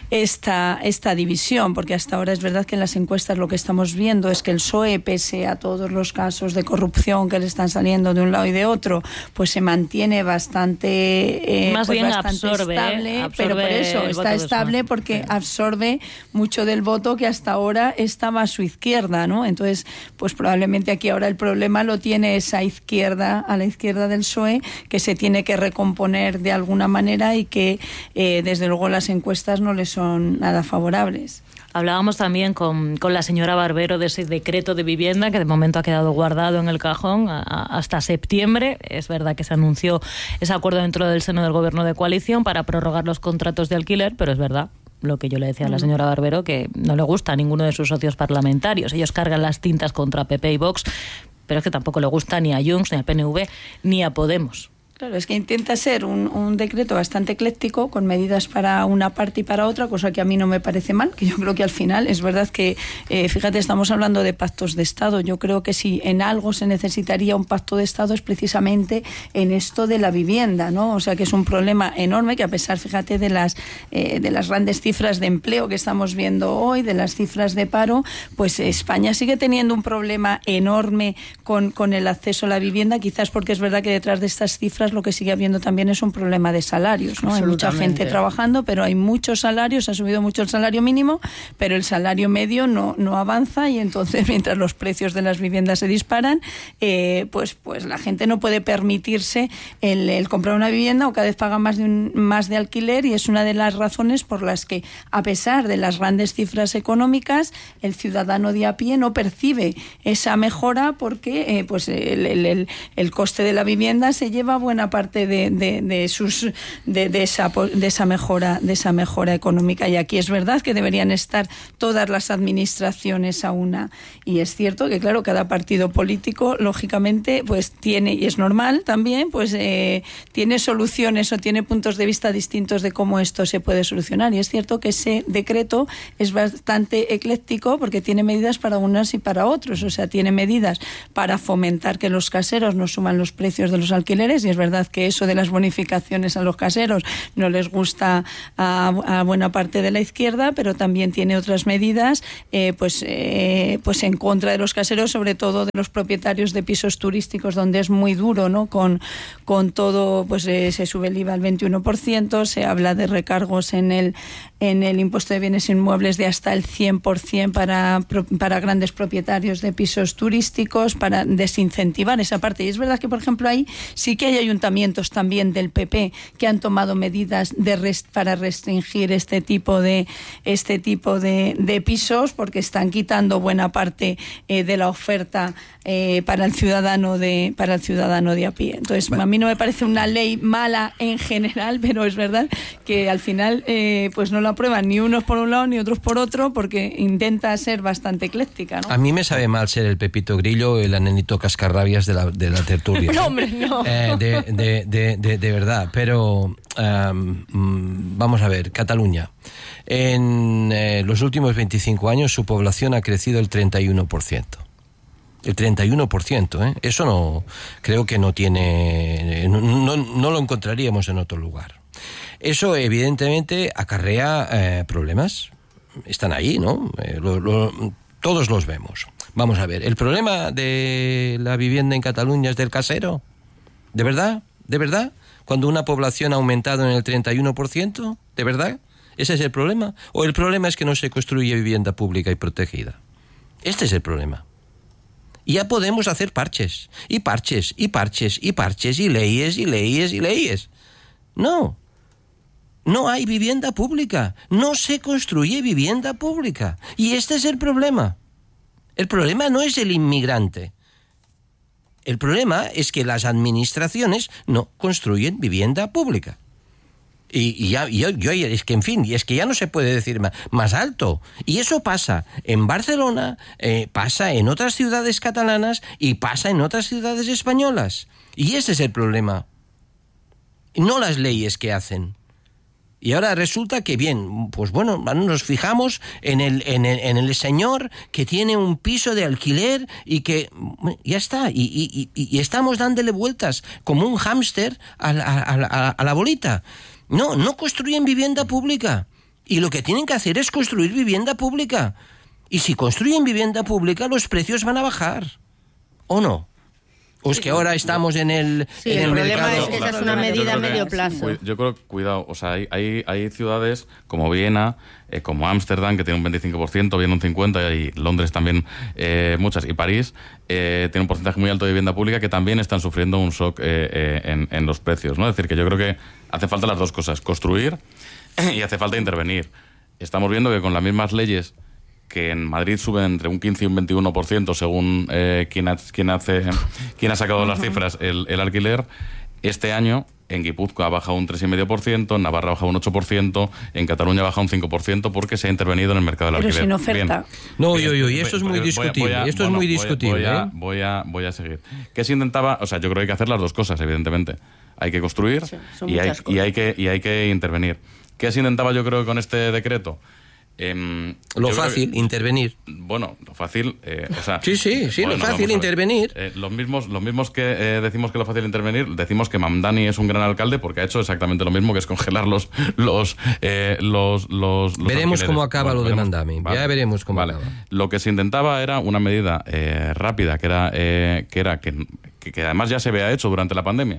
esta esta división, porque hasta ahora es verdad que en las encuestas lo que estamos viendo es que el P S O E, pese a todos los casos de corrupción que le están saliendo de un lado y de otro, pues se mantiene bastante eh, más pues bien bastante absorbe, estable, eh, absorbe pero por eso está estable porque sí. absorbe mucho del voto que hasta ahora estaba a su izquierda, ¿no? Entonces, pues probablemente aquí ahora el problema lo tiene esa izquierda, a la izquierda del P S O E, que se tiene que recomponer de alguna manera y que eh, desde luego las encuestas no le son nada favorables. Hablábamos también con, con la señora Barbero de ese decreto de vivienda que de momento ha quedado guardado en el cajón a, a, hasta septiembre. Es verdad que se anunció ese acuerdo dentro del seno del gobierno de coalición para prorrogar los contratos de alquiler, pero es verdad lo que yo le decía a la señora Barbero, que no le gusta a ninguno de sus socios parlamentarios. Ellos cargan las tintas contra P P y Vox, pero es que tampoco le gusta ni a Junts, ni a P N V, ni a Podemos. Claro, es que intenta ser un, un decreto bastante ecléctico, con medidas para una parte y para otra, cosa que a mí no me parece mal, que yo creo que al final es verdad que, eh, fíjate, estamos hablando de pactos de Estado. Yo creo que si en algo se necesitaría un pacto de Estado es precisamente en esto de la vivienda, ¿no? O sea, que es un problema enorme que, a pesar, fíjate, de las, eh, de las grandes cifras de empleo que estamos viendo hoy, de las cifras de paro, pues España sigue teniendo un problema enorme con, con el acceso a la vivienda, quizás porque es verdad que detrás de estas cifras viviendas lo que sigue habiendo también es un problema de salarios, ¿no? Hay mucha gente trabajando, pero hay muchos salarios, ha subido mucho el salario mínimo, pero el salario medio no, no avanza, y entonces mientras los precios de las viviendas se disparan, eh, pues, pues la gente no puede permitirse el, el comprar una vivienda, o cada vez paga más de, un, más de alquiler, y es una de las razones por las que, a pesar de las grandes cifras económicas, el ciudadano de a pie no percibe esa mejora, porque eh, pues el, el, el, el coste de la vivienda se lleva buena parte de, de, de sus de, de esa de esa mejora de esa mejora económica. Y aquí es verdad que deberían estar todas las administraciones a una, y es cierto que claro, cada partido político lógicamente pues tiene, y es normal también, pues eh, tiene soluciones o tiene puntos de vista distintos de cómo esto se puede solucionar. Y es cierto que ese decreto es bastante ecléctico, porque tiene medidas para unos y para otros. O sea, tiene medidas para fomentar que los caseros no suban los precios de los alquileres, y es verdad que eso de las bonificaciones a los caseros no les gusta a, a buena parte de la izquierda, pero también tiene otras medidas eh, pues, eh, pues en contra de los caseros, sobre todo de los propietarios de pisos turísticos, donde es muy duro, ¿no? Con, con todo, pues eh, se sube el I V A al veintiuno por ciento, se habla de recargos en el, en el impuesto de bienes inmuebles de hasta el cien por ciento para, para grandes propietarios de pisos turísticos, para desincentivar esa parte. Y es verdad que, por ejemplo, ahí sí que hay ayuntamientos también del P P que han tomado medidas de rest, para restringir este tipo de este tipo de, de pisos, porque están quitando buena parte eh, de la oferta eh, para el ciudadano de para el ciudadano de a pie. Entonces, bueno, a mí no me parece una ley mala en general, pero es verdad que al final eh, pues no la aprueban ni unos por un lado ni otros por otro, porque intenta ser bastante ecléctica, ¿no? A mí me sabe mal ser el Pepito Grillo, el anenito cascarrabias de la, de la tertulia. No, hombre, no. Eh, de, de, de, de, de verdad, pero um, vamos a ver, Cataluña. En eh, los últimos veinticinco años su población ha crecido el treinta y uno por ciento. El treinta y uno por ciento, ¿eh? Eso no, creo que no tiene, no, no, no lo encontraríamos en otro lugar. Eso evidentemente acarrea eh, problemas. Están ahí, ¿no? Eh, lo, lo, todos los vemos. Vamos a ver, ¿el problema de la vivienda en Cataluña es del casero? ¿De verdad? ¿De verdad? Cuando una población ha aumentado en el treinta y uno por ciento, ¿de verdad? ¿Ese es el problema? ¿O el problema es que no se construye vivienda pública y protegida? Este es el problema. Y ya podemos hacer parches, y parches, y parches, y parches, y leyes, y leyes, y leyes. No. No hay vivienda pública. No se construye vivienda pública. Y este es el problema. El problema no es el inmigrante. El problema es que las administraciones no construyen vivienda pública. Y, y ya, yo, yo, es que, en fin, y es que ya no se puede decir más, más alto. Y eso pasa en Barcelona, eh, pasa en otras ciudades catalanas y pasa en otras ciudades españolas. Y ese es el problema. No las leyes que hacen. Y ahora resulta que, bien, pues bueno, nos fijamos en el, en el, en el señor que tiene un piso de alquiler y que ya está, y, y, y, y estamos dándole vueltas como un hámster a la, a, la, a la bolita. No, no construyen vivienda pública. Y lo que tienen que hacer es construir vivienda pública. Y si construyen vivienda pública, los precios van a bajar. ¿O no? ¿O es que ahora estamos en el, sí, en el, el problema mercado? Es que esa es una medida a medio plazo. Yo creo, cuidado, o sea, hay, hay, hay ciudades como Viena, eh, como Ámsterdam, que tiene un veinticinco por ciento, Viena un cincuenta por ciento, y Londres también eh, muchas, y París eh, tiene un porcentaje muy alto de vivienda pública, que también están sufriendo un shock eh, eh, en, en los precios, ¿no? Es decir, que yo creo que hace falta las dos cosas, construir y hace falta intervenir. Estamos viendo que con las mismas leyes que en Madrid suben entre un quince y un veintiuno por ciento según eh, quien, ha, quien, hace, quien ha sacado las cifras, el, el alquiler, este año en Guipúzcoa ha bajado un tres coma cinco por ciento, en Navarra ha bajado un ocho por ciento, en Cataluña ha bajado un cinco por ciento porque se ha intervenido en el mercado del Pero alquiler. Pero sin oferta. Bien. No, Bien. yo, yo, y esto es muy voy, discutible. voy a, esto bueno, es muy voy, discutible. Voy a, ¿eh? voy, a, voy a seguir. ¿Qué se intentaba? O sea, yo creo que hay que hacer las dos cosas, evidentemente. Hay que construir sí, y, hay, y, hay que, y hay que intervenir. ¿Qué se intentaba yo creo con este decreto? Eh, lo fácil, que, intervenir. Bueno, lo fácil, eh, o sea... Sí, sí, sí, bueno, lo fácil, intervenir. Eh, los, mismos, los mismos que eh, decimos que lo fácil intervenir, decimos que Mamdani es un gran alcalde porque ha hecho exactamente lo mismo, que es congelar los... los, eh, los, los, los veremos cómo acaba bueno, lo veremos, de Mamdani, vale, ya veremos cómo vale. acaba. Lo que se intentaba era una medida eh, rápida, que era, eh, que, era que, que, que además ya se había hecho durante la pandemia,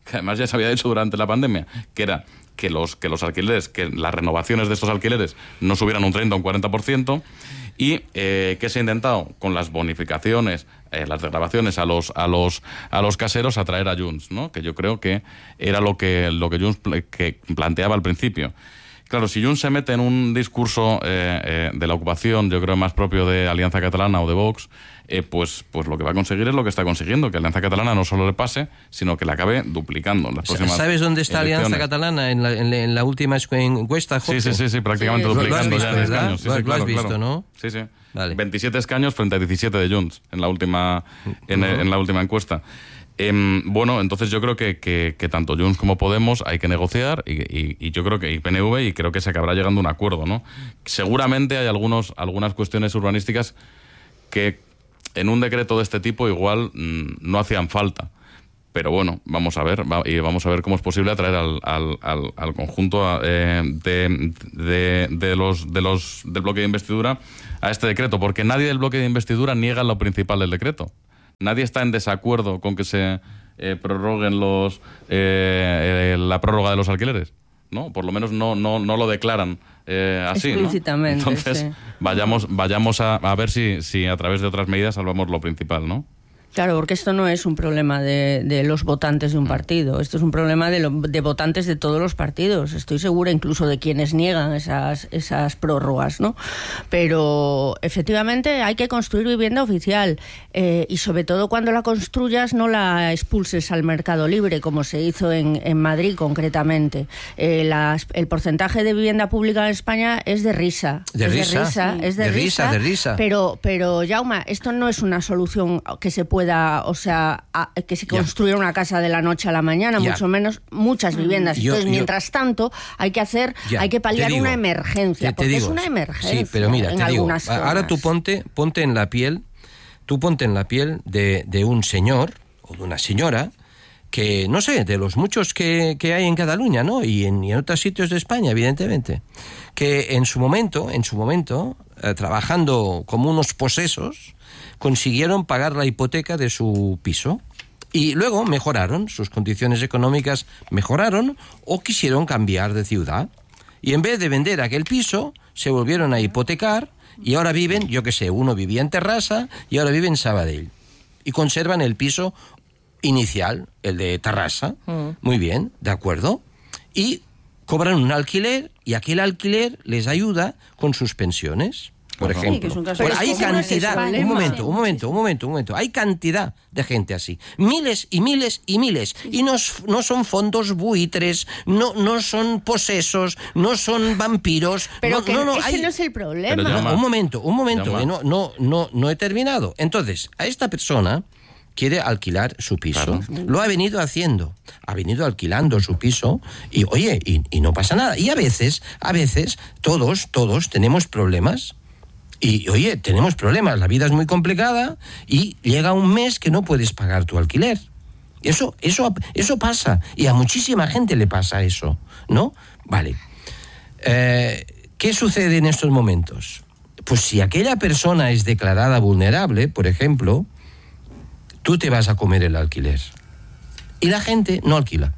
que además ya se había hecho durante la pandemia, que era que los, que los alquileres, que las renovaciones de estos alquileres no subieran un treinta o un cuarenta por ciento, y eh, que se ha intentado con las bonificaciones, eh, las desgravaciones a los a los a los caseros atraer a Junts, ¿no? Que yo creo que era lo que lo que Junts pl- que planteaba al principio. Claro, si Junts se mete en un discurso eh, eh, de la ocupación, yo creo más propio de Alianza Catalana o de Vox, eh, pues, pues lo que va a conseguir es lo que está consiguiendo, que Alianza Catalana no solo le pase, sino que la acabe duplicando en las próximas ¿Sabes dónde está elecciones. Alianza Catalana en la, en la, en la última encuesta, Jorge? Sí, sí, sí, sí, prácticamente Sí, duplicando lo has visto, ya en ¿verdad? escaños. Sí, lo, sí, lo claro, has visto, claro. ¿no? Sí, sí. Vale. veintisiete escaños frente a diecisiete de Junts en la última, en, Uh-huh. en la última encuesta. Eh, bueno, entonces yo creo que, que, que tanto Junts como Podemos hay que negociar y, y, y yo creo que y P N V y creo que se acabará llegando a un acuerdo, ¿no? Seguramente hay algunos algunas cuestiones urbanísticas que en un decreto de este tipo igual mmm, no hacían falta. Pero bueno, vamos a ver, va, y vamos a ver cómo es posible atraer al, al, al, al conjunto eh, de, de, de los, de los del bloque de investidura a este decreto, porque nadie del bloque de investidura niega lo principal del decreto. Nadie está en desacuerdo con que se eh, prorroguen los eh, eh, la prórroga de los alquileres, ¿no? Por lo menos no no no lo declaran eh, así, explícitamente, ¿no? Entonces sí. vayamos vayamos a, a ver si si a través de otras medidas salvamos lo principal, ¿no? Claro, porque esto no es un problema de, de los votantes de un partido, esto es un problema de, lo, de votantes de todos los partidos. Estoy segura incluso de quienes niegan esas, esas prórrogas, ¿no? Pero efectivamente hay que construir vivienda oficial eh, y sobre todo cuando la construyas no la expulses al mercado libre, como se hizo en, en Madrid concretamente. Eh, las, el porcentaje de vivienda pública en España es de risa. De es risa, de risa, sí. es de, de risa, risa, de risa. Pero, pero Jaume, esto no es una solución que se pueda o sea, a, que se construya una casa de la noche a la mañana, ya. mucho menos muchas viviendas. Yo, Entonces, yo, mientras tanto, hay que hacer, ya, hay que paliar digo, una emergencia, te, te porque digo, es una emergencia. Sí, pero mira, en te digo, algunas zonas. ahora tú ponte, ponte en la piel, tú ponte en la piel de, de un señor o de una señora que, no sé, de los muchos que, que hay en Cataluña, ¿no? Y en, y en otros sitios de España, evidentemente, que en su momento, en su momento, eh, trabajando como unos posesos, consiguieron pagar la hipoteca de su piso y luego mejoraron, sus condiciones económicas mejoraron o quisieron cambiar de ciudad y en vez de vender aquel piso se volvieron a hipotecar y ahora viven, yo qué sé, uno vivía en Terrassa y ahora vive en Sabadell y conservan el piso inicial, el de Terrassa, mm. muy bien, de acuerdo, y cobran un alquiler y aquel alquiler les ayuda con sus pensiones. Por sí, ejemplo, que es un caso bueno, de hay comunes, cantidad, es un momento, sí. un momento, un momento, un momento, hay cantidad de gente así, miles y miles y miles, y no, no son fondos buitres, no, no son posesos, no son vampiros, pero no, que no, no, ese hay... no es el problema. No, un momento, un momento, Llama. eh, no, no, no, no he terminado. Entonces, a esta persona quiere alquilar su piso, claro. Lo ha venido haciendo, ha venido alquilando su piso y oye, y, y no pasa nada. Y a veces, a veces, todos, todos tenemos problemas. Y, oye, tenemos problemas, la vida es muy complicada y llega un mes que no puedes pagar tu alquiler. Eso, eso, eso pasa, y a muchísima gente le pasa eso, ¿no? Vale. Eh, ¿Qué sucede en estos momentos? Pues si aquella persona es declarada vulnerable, por ejemplo, tú te vas a comer el alquiler. Y la gente no alquila.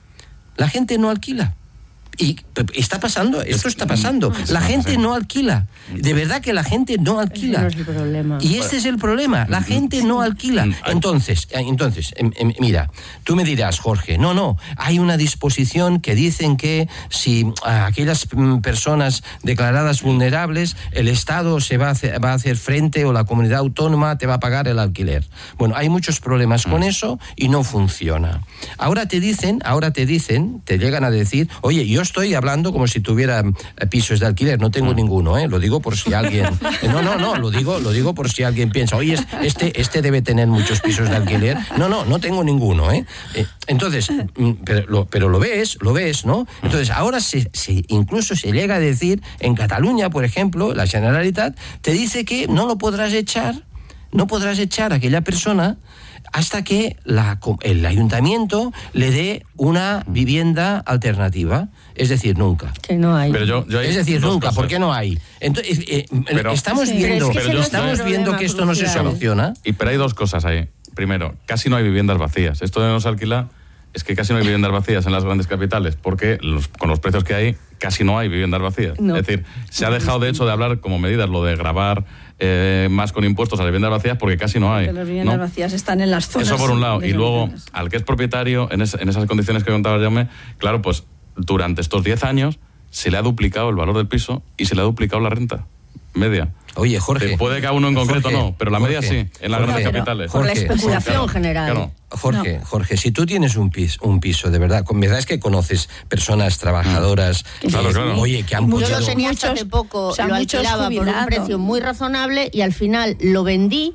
La gente no alquila. Y está pasando, esto está pasando. La gente no alquila. De verdad que la gente no alquila. Ese no es el problema. Y este es el problema. La gente no alquila. Entonces, entonces, mira, tú me dirás, Jorge, no, no, hay una disposición que dicen que si a aquellas personas declaradas vulnerables, el Estado se va a hacer, va a hacer frente o la comunidad autónoma te va a pagar el alquiler. Bueno, hay muchos problemas con eso y no funciona. Ahora te dicen, ahora te dicen, te llegan a decir, oye, yo estoy hablando como si tuviera pisos de alquiler, no tengo ninguno, ¿eh? Lo digo por si alguien... No, no, no, lo digo, lo digo por si alguien piensa, oye, este, este debe tener muchos pisos de alquiler. No, no, no tengo ninguno, ¿eh? Entonces, pero lo, pero lo ves, lo ves, ¿no? Entonces, ahora se, se, incluso se llega a decir, en Cataluña, por ejemplo, la Generalitat te dice que no lo podrás echar, no podrás echar a aquella persona hasta que la, el ayuntamiento le dé una vivienda alternativa. Es decir, nunca. Que no hay. Pero yo, yo hay es decir, nunca, cosas. ¿por qué no hay? Entonces, eh, pero, estamos sí, viendo, pero es que yo, estamos viendo que esto no se crucial. soluciona. Y pero hay dos cosas ahí. Primero, casi no hay viviendas vacías. Esto de no se alquila es que casi no hay viviendas vacías en las grandes capitales, porque los, con los precios que hay, casi no hay viviendas vacías. No. Es decir, se ha dejado de hecho de hablar como medidas lo de gravar eh, más con impuestos a las viviendas vacías, porque casi no hay. Porque las viviendas ¿no? vacías están en las zonas. Eso por un lado. Y luego, al que es propietario, en, es, en esas condiciones que contaba Jaume, claro, pues durante estos diez años se le ha duplicado el valor del piso y se le ha duplicado la renta media. Oye, Jorge. Puede que a uno en concreto Jorge, no, pero la media Jorge, sí, en las grandes capitales. Por la especulación claro, general. Claro. Jorge, no. Jorge, si tú tienes un piso, un piso, de verdad, con verdad es que conoces personas trabajadoras, mm. claro, claro. oye, que han Yo podido... lo tenía hasta hace poco, o sea, lo alquilaba por un precio muy razonable y al final lo vendí,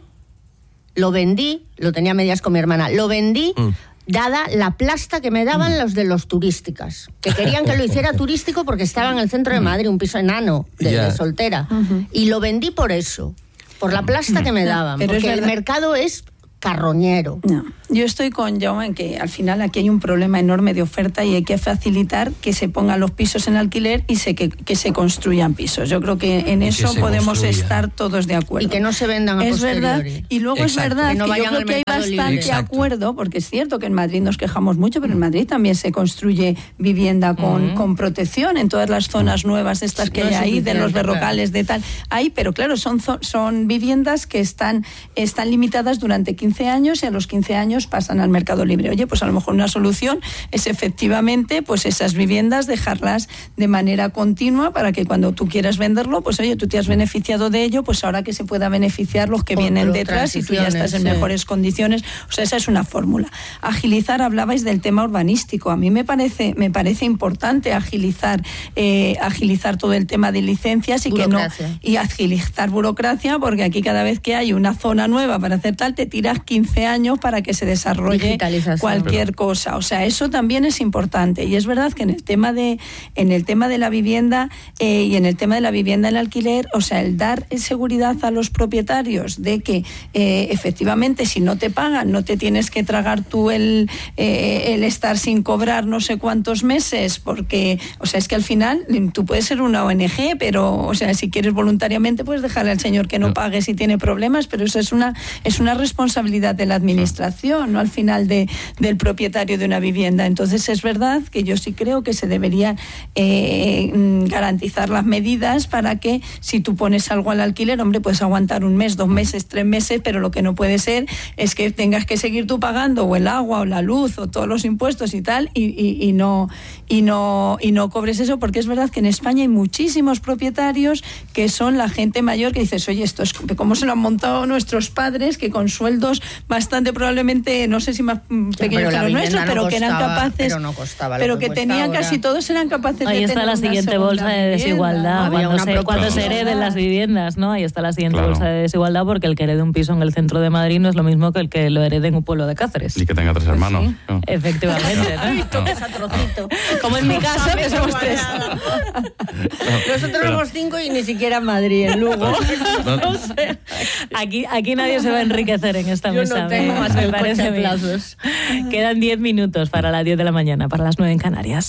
lo vendí, lo tenía a medias con mi hermana, lo vendí... Mm. dada la plasta que me daban los de los turísticas, que querían que lo hiciera turístico porque estaba en el centro de Madrid, un piso enano de, yeah. de soltera. Uh-huh. Y lo vendí por eso, por la plasta que me daban, pero porque el mercado es carroñero. No. Yo estoy con Jaume en que al final aquí hay un problema enorme de oferta y hay que facilitar que se pongan los pisos en alquiler y se, que, que se construyan pisos. Yo creo que en eso que podemos construya. estar todos de acuerdo. Y que no se vendan a es posteriori. Verdad. Y luego Exacto. es verdad que, no que yo creo que hay bastante Exacto. acuerdo, porque es cierto que en Madrid nos quejamos mucho, pero en Madrid también se construye vivienda con, uh-huh. con protección en todas las zonas nuevas estas que no hay ahí, de los berrocales, claro. de tal. Hay, pero claro, son, son viviendas que están, están limitadas durante quince años y a los quince años pasan al mercado libre. Oye, pues a lo mejor una solución es efectivamente pues esas viviendas dejarlas de manera continua para que cuando tú quieras venderlo, pues oye, tú te has beneficiado de ello, pues ahora que se pueda beneficiar los que Por vienen detrás y tú ya estás en sí. mejores condiciones. O sea, esa es una fórmula. Agilizar, hablabais del tema urbanístico. A mí me parece, me parece importante agilizar, eh, agilizar todo el tema de licencias y que no y agilizar burocracia, porque aquí cada vez que hay una zona nueva para hacer tal, te tiras quince años para que se desarrolle cualquier Pero. cosa. O sea, eso también es importante. Y es verdad que en el tema de, en el tema de la vivienda eh, y en el tema de la vivienda en alquiler, o sea, el dar seguridad a los propietarios de que eh, efectivamente si no te pagan, no te tienes que tragar tú el, eh, el estar sin cobrar no sé cuántos meses, porque, o sea, es que al final tú puedes ser una O N G, pero, o sea, si quieres voluntariamente puedes dejarle al señor que no pague si tiene problemas, pero eso es una, es una responsabilidad de la administración, no al final de, del propietario de una vivienda. Entonces es verdad que yo sí creo que se deberían eh, garantizar las medidas para que si tú pones algo al alquiler, hombre, puedes aguantar un mes, dos meses, tres meses, pero lo que no puede ser es que tengas que seguir tú pagando o el agua o la luz o todos los impuestos y tal y, y, y no y no y no cobres eso, porque es verdad que en España hay muchísimos propietarios que son la gente mayor que dices, oye, esto es como se lo han montado nuestros padres, que con sueldos bastante probablemente, no sé si más pequeños que los nuestros, pero no que costaba, eran capaces, pero, no costaba pero que, que tenían ahora. Casi todos eran capaces Ahí de está tener la siguiente bolsa de desigualdad, vivienda, cuando, se, cuando se hereden las viviendas, ¿no? Ahí está la siguiente claro. bolsa de desigualdad, porque el que herede un piso en el centro de Madrid no es lo mismo que el que lo herede en un pueblo de Cáceres. Y que tenga tres hermanos. Sí. No. Efectivamente, ¿no? No. Esa trocito. Como en mi caso, que somos tres. Nosotros pero... somos cinco y ni siquiera en Madrid, en Lugo. No, no sé. Aquí, aquí nadie se va a enriquecer en esta Yo mesa. No tengo me, más me parece plazos. Quedan diez minutos para las diez de la mañana, para las nueve en Canarias.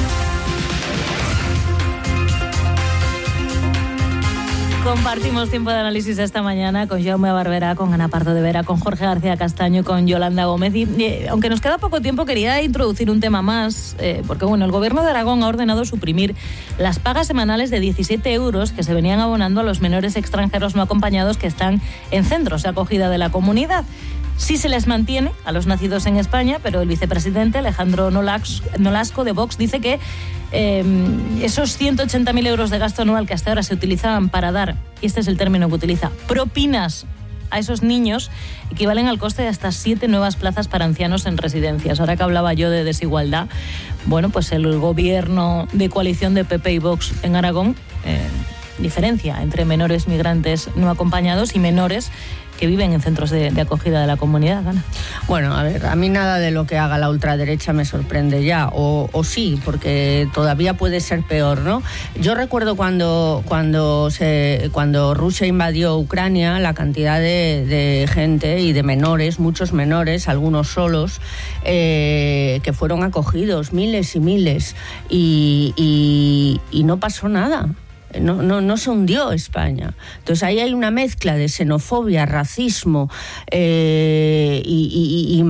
Compartimos tiempo de análisis esta mañana con Jaume Barberá, con Ana Pardo de Vera, con Jorge García Castaño, con Yolanda Gómez. Y eh, aunque nos queda poco tiempo, quería introducir un tema más, eh, porque bueno, el Gobierno de Aragón ha ordenado suprimir las pagas semanales de diecisiete euros que se venían abonando a los menores extranjeros no acompañados que están en centros de acogida de la comunidad. Sí se les mantiene a los nacidos en España, pero el vicepresidente Alejandro Nolasco de Vox dice que eh, esos ciento ochenta mil euros de gasto anual que hasta ahora se utilizaban para dar, y este es el término que utiliza, propinas a esos niños, equivalen al coste de hasta siete nuevas plazas para ancianos en residencias. Ahora que hablaba yo de desigualdad, bueno, pues el gobierno de coalición de P P y Vox en Aragón eh, diferencia entre menores migrantes no acompañados y menores que viven en centros de, de acogida de la comunidad, Ana. Bueno, a ver, a mí nada de lo que haga la ultraderecha me sorprende ya, o, o sí, porque todavía puede ser peor, ¿no? Yo recuerdo cuando, cuando, se, cuando Rusia invadió Ucrania, la cantidad de, de gente y de menores, muchos menores, algunos solos, eh, que fueron acogidos, miles y miles, y, y, y no pasó nada. No, no, no se hundió España. Entonces ahí hay una mezcla de xenofobia, racismo eh, y, y, y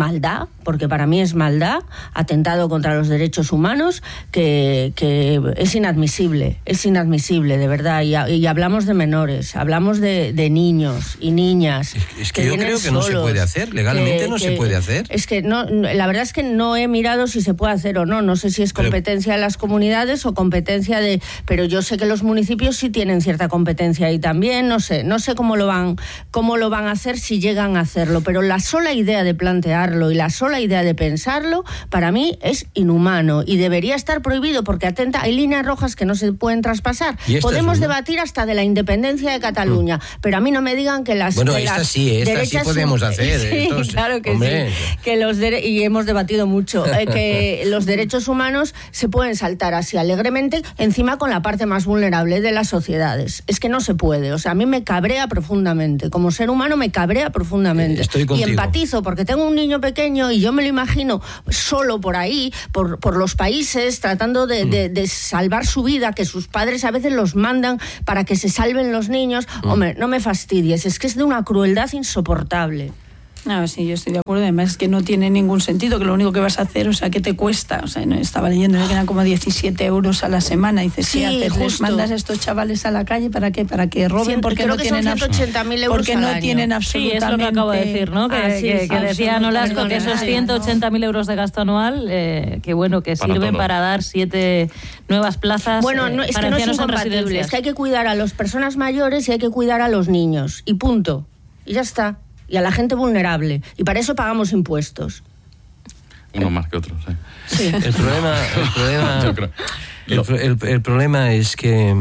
maldad, porque para mí es maldad, atentado contra los derechos humanos, que, que es inadmisible, es inadmisible, de verdad. Y, y hablamos de menores, hablamos de, de niños y niñas. Es, es que, que yo creo que solos, no se puede hacer, legalmente que, no que, se puede hacer. Es que no, la verdad es que no he mirado si se puede hacer o no, no sé si es competencia Pero, de las comunidades o competencia de... Pero yo sé que los municipios sí tienen cierta competencia ahí también, no sé, no sé cómo lo van, cómo lo van a hacer si llegan a hacerlo, pero la sola idea de plantearlo y la sola idea de pensarlo, para mí es inhumano y debería estar prohibido porque atenta, hay líneas rojas que no se pueden traspasar. Podemos debatir hasta de la independencia de Cataluña, mm. pero a mí no me digan que las Bueno, que esta las sí, esta sí podemos son, hacer. Sí, Entonces, claro que hombre. sí. Que los dere- y hemos debatido mucho, eh, que los derechos humanos se pueden saltar así alegremente, encima con la parte más vulnerable de las sociedades. Es que no se puede, o sea, a mí me cabrea profundamente, como ser humano me cabrea profundamente. Estoy contigo. Y empatizo, porque tengo un niño pequeño y yo me lo imagino solo por ahí, por, por los países, tratando de, mm. de, de salvar su vida, que sus padres a veces los mandan para que se salven los niños. Mm. Hombre, no me fastidies, es que es de una crueldad insoportable. No, sí, yo estoy de acuerdo. Además es que no tiene ningún sentido, que lo único que vas a hacer, o sea, ¿qué te cuesta? O sea, no, estaba leyendo que eran como diecisiete euros a la semana. Y dices, sí, ¿qué haces? Justo. ¿Les mandas a estos chavales a la calle para qué? ¿Para que roben? Porque no tienen ciento ochenta mil euros porque al no año. tienen absolutamente... Sí, es lo que acabo de decir, ¿no? Que, ah, sí, que, sí, que decía Nolasco que esos ciento ochenta mil euros de gasto anual, eh, que bueno, que para sirven todo. Para dar siete nuevas plazas. Bueno, no, eh, es para que no es ancianos en incompatible, residencias. es que hay que cuidar a las personas mayores y hay que cuidar a los niños. Y punto. Y ya está. Y a la gente vulnerable. Y para eso pagamos impuestos. Uno más que otro, sí. Sí. El problema, el problema, el, el, el problema es que,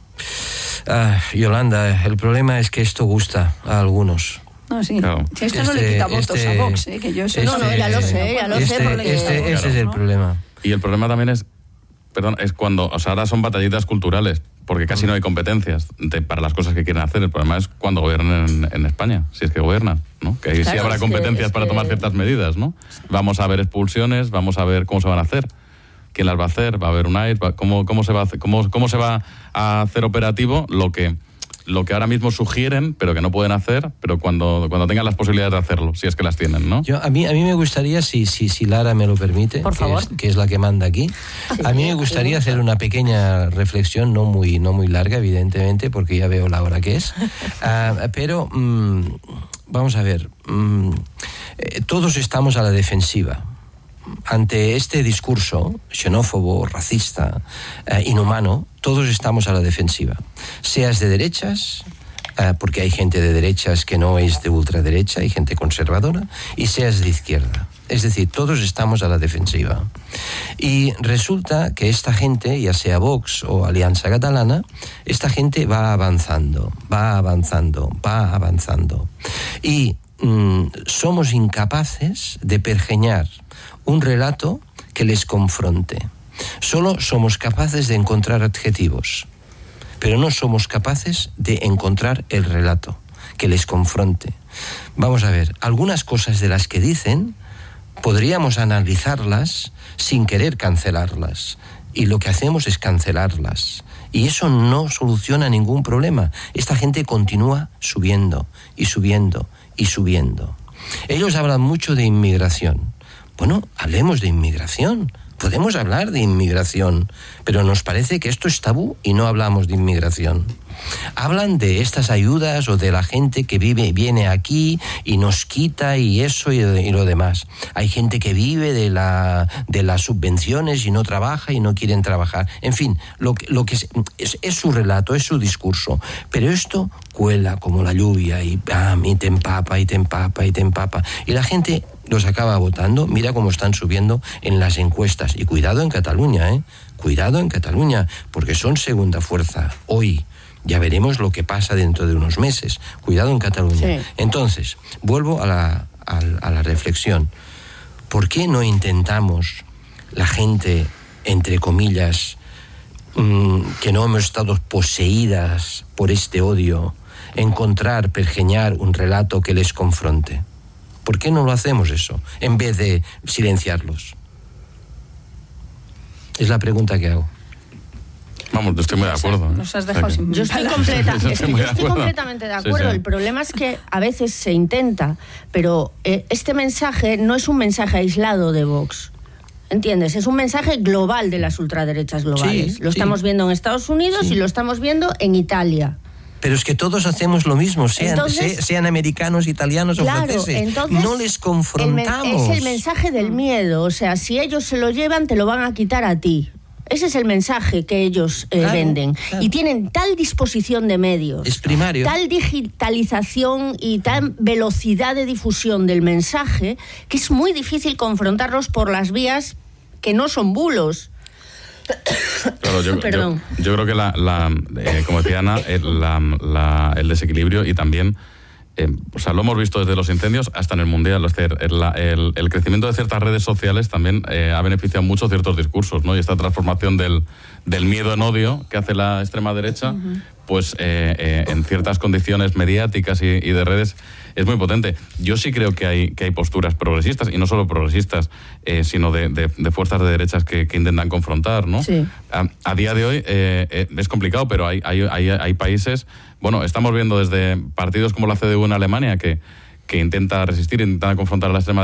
uh, Yolanda, el problema es que esto gusta a algunos. No, sí. Claro. Si esto este, no le quita votos este, a Vox, ¿eh? Que yo eso este, no, no, ya lo sé, ya lo este, sé. Porque... Este, ese claro, es el ¿no? problema. Y el problema también es, perdón, es cuando, o sea, ahora son batallitas culturales, porque casi no hay competencias de, para las cosas que quieren hacer. El problema es cuando gobiernan en, en España, si es que gobiernan, ¿no? Que ahí claro, sí habrá competencias que, para que... tomar ciertas medidas, ¿no? Vamos a ver expulsiones, vamos a ver cómo se van a hacer, quién las va a hacer, va a haber un A I R, cómo, cómo se va a hacer, cómo, cómo se va a hacer operativo lo que lo que ahora mismo sugieren, pero que no pueden hacer, pero cuando, cuando tengan las posibilidades de hacerlo, si es que las tienen, ¿no? Yo, a mí, a mí me gustaría, si, si, si Lara me lo permite, Por que, favor. Es, que es la que manda aquí, a mí me gustaría hacer una pequeña reflexión, no muy, no muy larga, evidentemente, porque ya veo la hora que es, uh, pero mmm, vamos a ver, mmm, eh, todos estamos a la defensiva ante este discurso xenófobo, racista, eh, inhumano. Todos estamos a la defensiva, seas de derechas, eh, porque hay gente de derechas que no es de ultraderecha, hay gente conservadora, y seas de izquierda. Es decir, todos estamos a la defensiva. Y resulta que esta gente, ya sea Vox o Alianza Catalana, esta gente va avanzando, va avanzando, va avanzando. Y mm, somos incapaces de pergeñar un relato que les confronte. Solo somos capaces de encontrar adjetivos, pero no somos capaces de encontrar el relato que les confronte. Vamos a ver, algunas cosas de las que dicen podríamos analizarlas sin querer cancelarlas, y lo que hacemos es cancelarlas, y eso no soluciona ningún problema. Esta gente continúa subiendo y subiendo y subiendo. Ellos hablan mucho de inmigración. Bueno, hablemos de inmigración. Podemos hablar de inmigración, pero nos parece que esto es tabú y no hablamos de inmigración. Hablan de estas ayudas o de la gente que vive, viene aquí y nos quita y eso y, y lo demás. Hay gente que vive de, la, de las subvenciones y no trabaja y no quieren trabajar. En fin, lo que, lo que es, es, es su relato, es su discurso. Pero esto cuela como la lluvia y, ah, y te empapa y te empapa y te empapa. Y la gente los acaba votando. Mira cómo están subiendo en las encuestas. Y cuidado en Cataluña, ¿eh? Cuidado en Cataluña, porque son segunda fuerza hoy. Ya veremos lo que pasa dentro de unos meses. Cuidado en Cataluña. Sí. Entonces, vuelvo a la, a, a la reflexión. ¿Por qué no intentamos, la gente, entre comillas, mmm, que no hemos estado poseídas por este odio, encontrar, pergeñar un relato que les confronte? ¿Por qué no lo hacemos eso, en vez de silenciarlos? Es la pregunta que hago. Vamos, estoy muy de acuerdo. Nos has dejado sin Yo estoy, completa, Yo estoy muy yo de estoy acuerdo. completamente de acuerdo. Sí, sí. El problema es que a veces se intenta, pero eh, este mensaje no es un mensaje aislado de Vox. ¿Entiendes? Es un mensaje global de las ultraderechas globales. Sí, lo sí. estamos viendo en Estados Unidos Sí. y lo estamos viendo en Italia. Pero es que todos hacemos lo mismo, sean, Entonces, se- sean americanos, italianos Claro, o franceses. entonces, no les el men- confrontamos. es el mensaje del miedo. O sea, si ellos se lo llevan, te lo van a quitar a ti. Ese es el mensaje que ellos eh, Claro, venden. claro. Y tienen tal disposición de medios, Es primario. tal digitalización y tal velocidad de difusión del mensaje, que es muy difícil confrontarlos por las vías que no son bulos. Claro, yo, Perdón. yo, yo creo que, la, la, eh, como decía Ana, el, la- la- el desequilibrio y también, eh, o sea, lo hemos visto desde los incendios hasta en el Mundial. Es decir, el, la- el- el crecimiento de ciertas redes sociales también eh, ha beneficiado mucho ciertos discursos, ¿no? Y esta transformación del, del miedo en odio que hace la extrema derecha, pues eh, eh, en ciertas condiciones mediáticas y, y de redes es muy potente. Yo sí creo que hay, que hay posturas progresistas, y no solo progresistas, eh, sino de, de- de fuerzas de derechas que, que intentan confrontar, ¿no? Sí. A, a día de hoy eh, eh, es complicado, pero hay, hay, hay, hay países, bueno, estamos viendo desde partidos como la C D U en Alemania que, que intenta resistir, intenta confrontar a la extrema